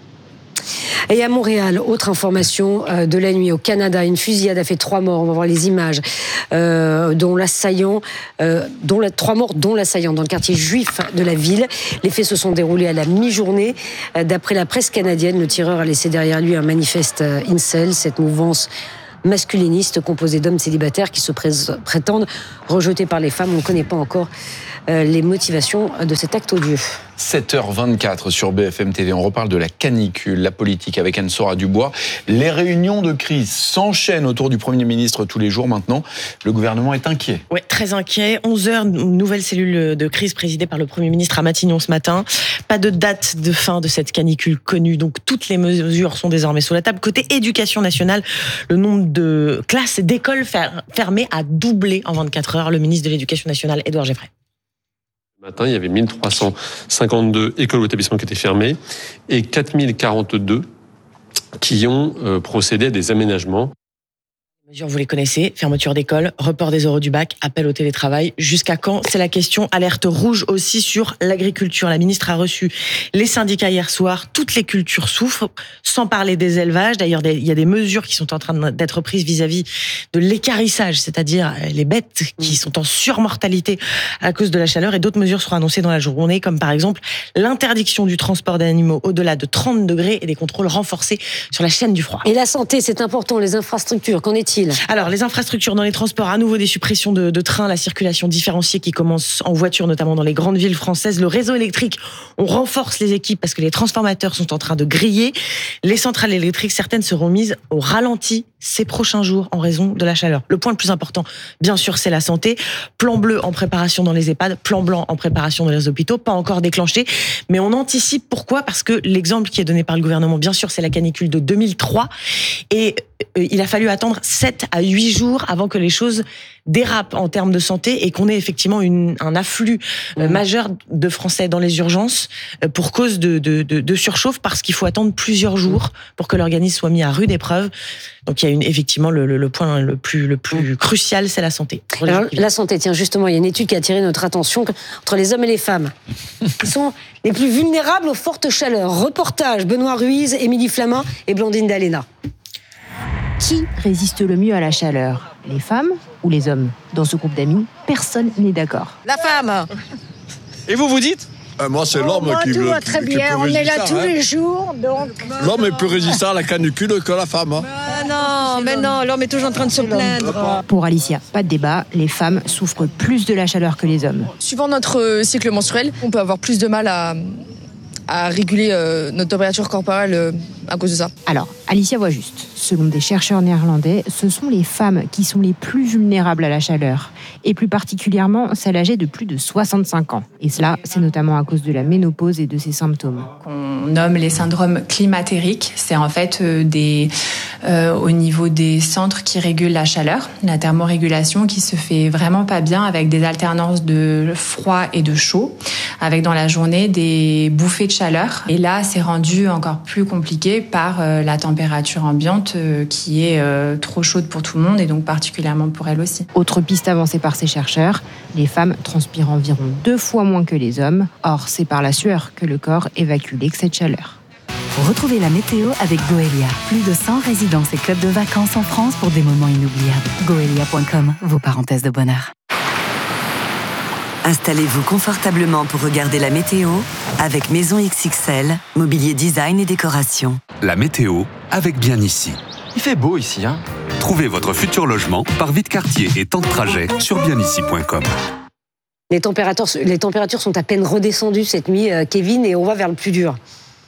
Et à Montréal, autre information euh, de la nuit au Canada, une fusillade a fait trois morts. On va voir les images, euh, dont l'assaillant, euh, dont la, trois morts, dont l'assaillant dans le quartier juif de la ville. Les faits se sont déroulés à la mi-journée. Euh, d'après la presse canadienne, le tireur a laissé derrière lui un manifeste euh, incel, cette mouvance masculiniste composée d'hommes célibataires qui se pré- prétendent rejetés par les femmes. On ne connaît pas encore euh, les motivations de cet acte odieux. sept heures vingt-quatre sur B F M T V. On reparle de la canicule, la politique avec Anne-Sora Dubois. Les réunions de crise s'enchaînent autour du Premier ministre tous les jours maintenant. Le gouvernement est inquiet. Oui, très inquiet. onze heures, nouvelle cellule de crise présidée par le Premier ministre à Matignon ce matin. Pas de date de fin de cette canicule connue, donc toutes les mesures sont désormais sur la table. Côté éducation nationale, le nombre de classes et d'écoles fermées a doublé en vingt-quatre heures. Le ministre de l'Éducation nationale, Édouard Geoffrey. Ce matin, il y avait mille trois cent cinquante-deux écoles ou établissements qui étaient fermés et quatre mille quarante-deux qui ont euh, procédé à des aménagements. Les mesures, vous les connaissez, fermeture d'école, report des oraux du bac, appel au télétravail. Jusqu'à quand ? C'est la question. Alerte rouge aussi sur l'agriculture. La ministre a reçu les syndicats hier soir. Toutes les cultures souffrent, sans parler des élevages. D'ailleurs, il y a des mesures qui sont en train d'être prises vis-à-vis de l'équarrissage, c'est-à-dire les bêtes qui sont en surmortalité à cause de la chaleur. Et d'autres mesures seront annoncées dans la journée, comme par exemple l'interdiction du transport d'animaux au-delà de trente degrés et des contrôles renforcés sur la chaîne du froid. Et la santé, c'est important. Les infrastructures, qu'en est-il ? Alors, les infrastructures dans les transports, à nouveau des suppressions de, de trains, la circulation différenciée qui commence en voiture, notamment dans les grandes villes françaises. Le réseau électrique, on renforce les équipes parce que les transformateurs sont en train de griller. Les centrales électriques, certaines seront mises au ralenti ces prochains jours en raison de la chaleur. Le point le plus important, bien sûr, c'est la santé. Plan bleu en préparation dans les EHPAD, plan blanc en préparation dans les hôpitaux, pas encore déclenché, mais on anticipe. Pourquoi ? Parce que l'exemple qui est donné par le gouvernement, bien sûr, c'est la canicule de deux mille trois, et il a fallu attendre sept à huit jours avant que les choses dérapent en termes de santé et qu'on ait effectivement une, un afflux mmh. majeur de Français dans les urgences pour cause de, de, de, de surchauffe, parce qu'il faut attendre plusieurs jours pour que l'organisme soit mis à rude épreuve. Donc il y a une, effectivement le, le, le point le plus, le plus crucial, c'est la santé. Alors, la santé, tiens, justement, il y a une étude qui a attiré notre attention entre les hommes et les femmes, qui sont les plus vulnérables aux fortes chaleurs. Reportage, Benoît Ruiz, Émilie Flamin et Blandine Dalena. Qui résiste le mieux à la chaleur ? Les femmes ou les hommes ? Dans ce groupe d'amis, personne n'est d'accord. La femme. Et vous, vous dites ? euh, Moi, c'est l'homme oh, qui tout le va très bien, on est là tous hein. les jours, donc... L'homme est plus résistant à la canicule que la femme. Hein. Mais non, mais non, l'homme est toujours en train de se plaindre. Pour Alicia, pas de débat, les femmes souffrent plus de la chaleur que les hommes. Suivant notre cycle menstruel, on peut avoir plus de mal à... à réguler euh, notre température corporelle euh, à cause de ça. Alors, Alicia voit juste. Selon des chercheurs néerlandais, ce sont les femmes qui sont les plus vulnérables à la chaleur, et plus particulièrement celles âgées de plus de soixante-cinq ans. Et cela, c'est notamment à cause de la ménopause et de ses symptômes. On nomme les syndromes climatériques. C'est en fait euh, des, euh, au niveau des centres qui régulent la chaleur, la thermorégulation qui se fait vraiment pas bien, avec des alternances de froid et de chaud, avec dans la journée des bouffées de chaleur. Et là, c'est rendu encore plus compliqué par euh, la température ambiante euh, qui est euh, trop chaude pour tout le monde et donc particulièrement pour elle aussi. Autre piste avancée par ces chercheurs, les femmes transpirent environ deux fois moins que les hommes. Or, c'est par la sueur que le corps évacue l'excès de chaleur. Retrouvez la météo avec Goelia. Plus de cent résidences et clubs de vacances en France pour des moments inoubliables. Goelia point com, vos parenthèses de bonheur. Installez-vous confortablement pour regarder la météo avec Maison X X L, mobilier design et décoration. La météo avec Bien Ici. Il fait beau ici, hein ? Trouvez votre futur logement par vie de quartier et temps de trajet sur bien ici point com. Les températures, les températures sont à peine redescendues cette nuit, Kevin, et on va vers le plus dur.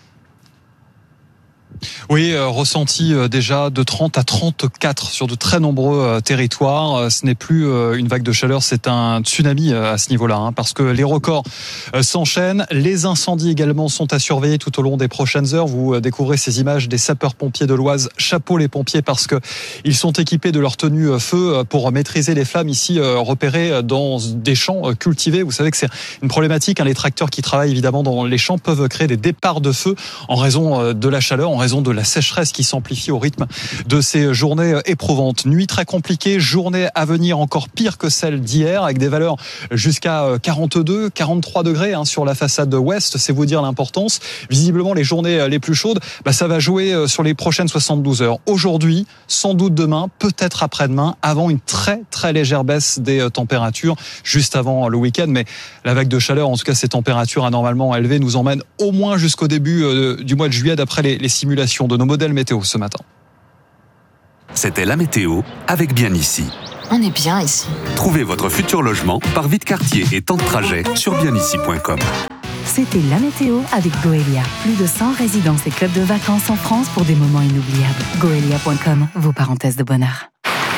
Oui, euh, ressenti euh, déjà de trente à trente-quatre sur de très nombreux euh, territoires. Euh, ce n'est plus euh, une vague de chaleur, c'est un tsunami euh, à ce niveau-là, hein, parce que les records euh, s'enchaînent. Les incendies également sont à surveiller tout au long des prochaines heures. Vous euh, découvrez ces images des sapeurs-pompiers de l'Oise. Chapeau les pompiers, parce que ils sont équipés de leur tenue euh, feu euh, pour maîtriser les flammes ici euh, repérées dans des champs euh, cultivés. Vous savez que c'est une problématique, hein. Les tracteurs qui travaillent évidemment dans les champs peuvent créer des départs de feu en raison euh, de la chaleur, en raison de la sécheresse qui s'amplifie au rythme de ces journées éprouvantes. Nuit très compliquée, journée à venir encore pire que celle d'hier, avec des valeurs jusqu'à quarante-deux, quarante-trois degrés hein, sur la façade ouest. C'est vous dire l'importance. Visiblement, les journées les plus chaudes, bah, ça va jouer sur les prochaines soixante-douze heures. Aujourd'hui, sans doute demain, peut-être après-demain, avant une très très légère baisse des températures, juste avant le week-end. Mais la vague de chaleur, en tout cas ces températures anormalement élevées, nous emmènent au moins jusqu'au début du mois de juillet, d'après les, les simulations de nos modèles météo ce matin. C'était la météo avec Bien ici. On est bien ici. Trouvez votre futur logement par vie de quartier et temps de trajet sur bien ici point com. C'était la météo avec Goelia. Plus de cent résidences et clubs de vacances en France pour des moments inoubliables. Goelia point com, vos parenthèses de bonheur.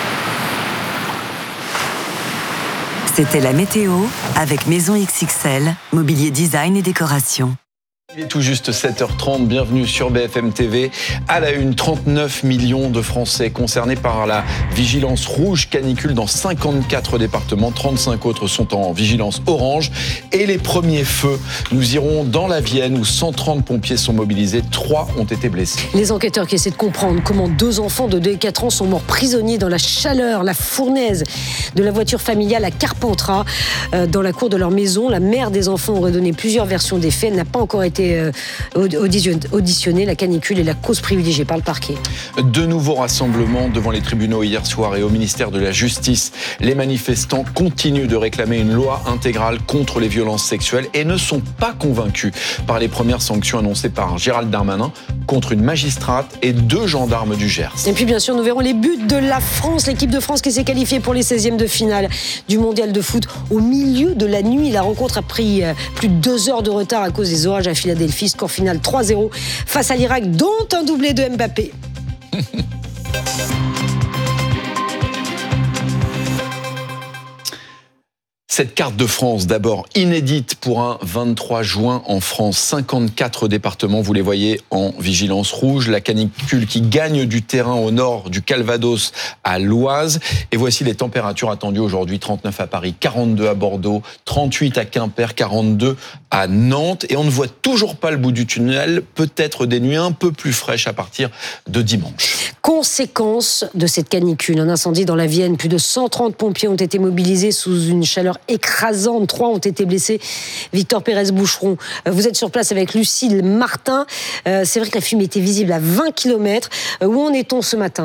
C'était la météo avec Maison X X L, mobilier design et décoration. Il est tout juste sept heures trente, bienvenue sur B F M T V. À la une, trente-neuf millions de Français concernés par la vigilance rouge canicule dans cinquante-quatre départements. trente-cinq autres sont en vigilance orange. Et les premiers feux, nous irons dans la Vienne où cent trente pompiers sont mobilisés. Trois ont été blessés. Les enquêteurs qui essaient de comprendre comment deux enfants de deux et quatre ans sont morts prisonniers dans la chaleur, la fournaise de la voiture familiale à Carpentras, dans la cour de leur maison. La mère des enfants aurait donné plusieurs versions des faits. Elle n'a pas encore été auditionné. La canicule est la cause privilégiée par le parquet. De nouveaux rassemblements devant les tribunaux hier soir et au ministère de la Justice. Les manifestants continuent de réclamer une loi intégrale contre les violences sexuelles et ne sont pas convaincus par les premières sanctions annoncées par Gérald Darmanin contre une magistrate et deux gendarmes du Gers. Et puis bien sûr, nous verrons les buts de la France, l'équipe de France qui s'est qualifiée pour les seizièmes de finale du mondial de foot au milieu de la nuit. La rencontre a pris plus de deux heures de retard à cause des orages à Philadelphie. Score final trois zéro face à l'Irak, dont un doublé de Mbappé. Cette carte de France, d'abord inédite pour un vingt-trois juin en France. cinquante-quatre départements, vous les voyez, en vigilance rouge. La canicule qui gagne du terrain au nord du Calvados à l'Oise. Et voici les températures attendues aujourd'hui. trente-neuf à Paris, quarante-deux à Bordeaux, trente-huit à Quimper, quarante-deux à Nantes. Et on ne voit toujours pas le bout du tunnel. Peut-être des nuits un peu plus fraîches à partir de dimanche. Conséquence de cette canicule, un incendie dans la Vienne. Plus de cent trente pompiers ont été mobilisés sous une chaleur écrasante. Trois ont été blessés. Victor Pérez-Boucheron, vous êtes sur place avec Lucille Martin. C'est vrai que la fumée était visible à vingt kilomètres. Où en est-on ce matin ?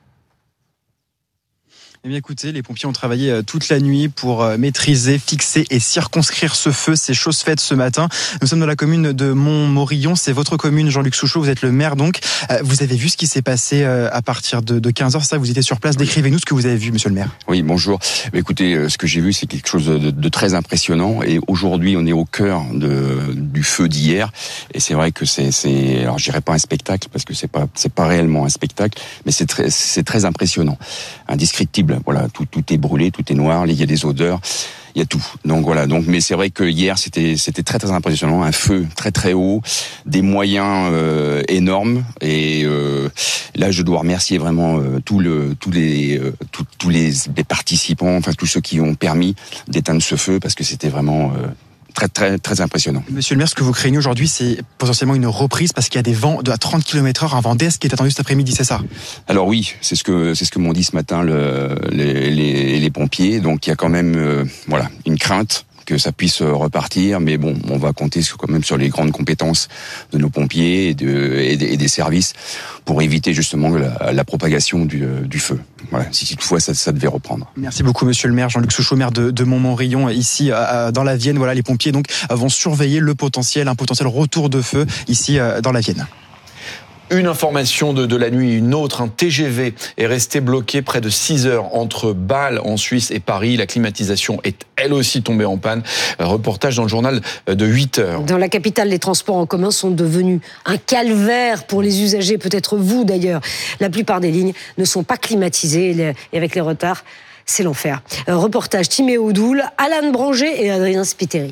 Eh bien écoutez, les pompiers ont travaillé toute la nuit pour maîtriser, fixer et circonscrire ce feu. C'est chose faite ce matin. Nous sommes dans la commune de Montmorillon. C'est votre commune, Jean-Luc Souchot. Vous êtes le maire donc. Vous avez vu ce qui s'est passé à partir de quinze heures. Ça, vous étiez sur place. Décrivez-nous ce que vous avez vu, monsieur le maire. Oui, bonjour. Écoutez, ce que j'ai vu, c'est quelque chose de, de très impressionnant. Et aujourd'hui, on est au cœur de, du feu d'hier. Et c'est vrai que c'est, c'est alors je dirais pas un spectacle parce que c'est pas, c'est pas réellement un spectacle, mais c'est très, c'est très impressionnant, indescriptible. Voilà, tout, tout est brûlé, tout est noir, il y a des odeurs, il y a tout. Donc voilà, donc mais c'est vrai que hier c'était c'était très très impressionnant, un feu très très haut, des moyens euh, énormes et euh, là je dois remercier vraiment euh, tout le tous les euh, tout, tous les, les participants, enfin tous ceux qui ont permis d'éteindre ce feu parce que c'était vraiment euh, Très, très, très impressionnant. Monsieur le maire, ce que vous craignez aujourd'hui, c'est potentiellement une reprise parce qu'il y a des vents de à trente kilomètres heure, un vent d'est qui est attendu cet après-midi, c'est ça? Alors oui, c'est ce que c'est ce que m'ont dit ce matin le, les, les, les pompiers. Donc il y a quand même euh, voilà une crainte que ça puisse repartir, mais bon, on va compter quand même sur les grandes compétences de nos pompiers et, de, et, des, et des services pour éviter justement la, la propagation du, du feu. Voilà, si toutefois ça, ça devait reprendre. Merci beaucoup, monsieur le maire. Jean-Luc Souchot, maire de, de Montmorillon, ici euh, dans la Vienne. Voilà, les pompiers donc vont surveiller le potentiel, un potentiel retour de feu ici euh, dans la Vienne. Une information de, de la nuit, une autre, un T G V est resté bloqué près de six heures entre Bâle en Suisse et Paris. La climatisation est elle aussi tombée en panne. Reportage dans le journal de huit heures. Dans la capitale, les transports en commun sont devenus un calvaire pour les usagers, peut-être vous d'ailleurs. La plupart des lignes ne sont pas climatisées et avec les retards, c'est l'enfer. Reportage Timéo Doul, Alan Branger et Adrien Spiteri.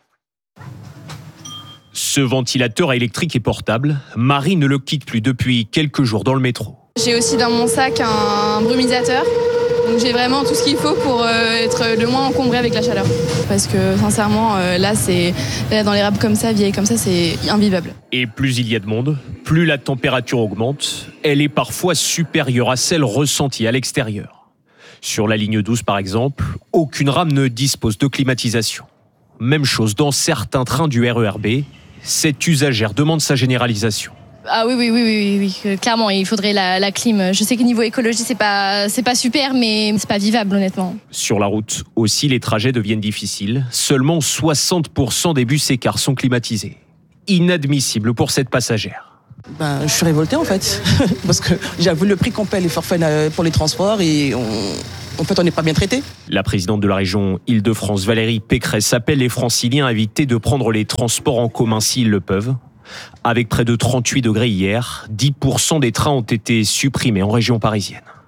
Ce ventilateur électrique et portable, Marie ne le quitte plus depuis quelques jours dans le métro. J'ai aussi dans mon sac un brumisateur. Donc j'ai vraiment tout ce qu'il faut pour être le moins encombré avec la chaleur. Parce que sincèrement, là, c'est, là dans les rames comme ça, vieilles comme ça, c'est invivable. Et plus il y a de monde, plus la température augmente. Elle est parfois supérieure à celle ressentie à l'extérieur. Sur la ligne douze, par exemple, aucune rame ne dispose de climatisation. Même chose dans certains trains du R E R B. Cette usagère demande sa généralisation. Ah oui, oui, oui, oui, oui, oui. Clairement, il faudrait la, la clim. Je sais que niveau écologie, c'est pas, c'est pas super, mais c'est pas vivable, honnêtement. Sur la route aussi, les trajets deviennent difficiles. Seulement soixante pour cent des bus et cars sont climatisés. Inadmissible pour cette passagère. Ben, je suis révoltée en fait, parce que j'avoue le prix qu'on paie les forfaits pour les transports et on... En fait, on n'est pas bien traité. La présidente de la région Île-de-France, Valérie Pécresse, appelle les Franciliens à éviter de prendre les transports en commun s'ils le peuvent. Avec près de trente-huit degrés hier, dix pour cent des trains ont été supprimés en région parisienne.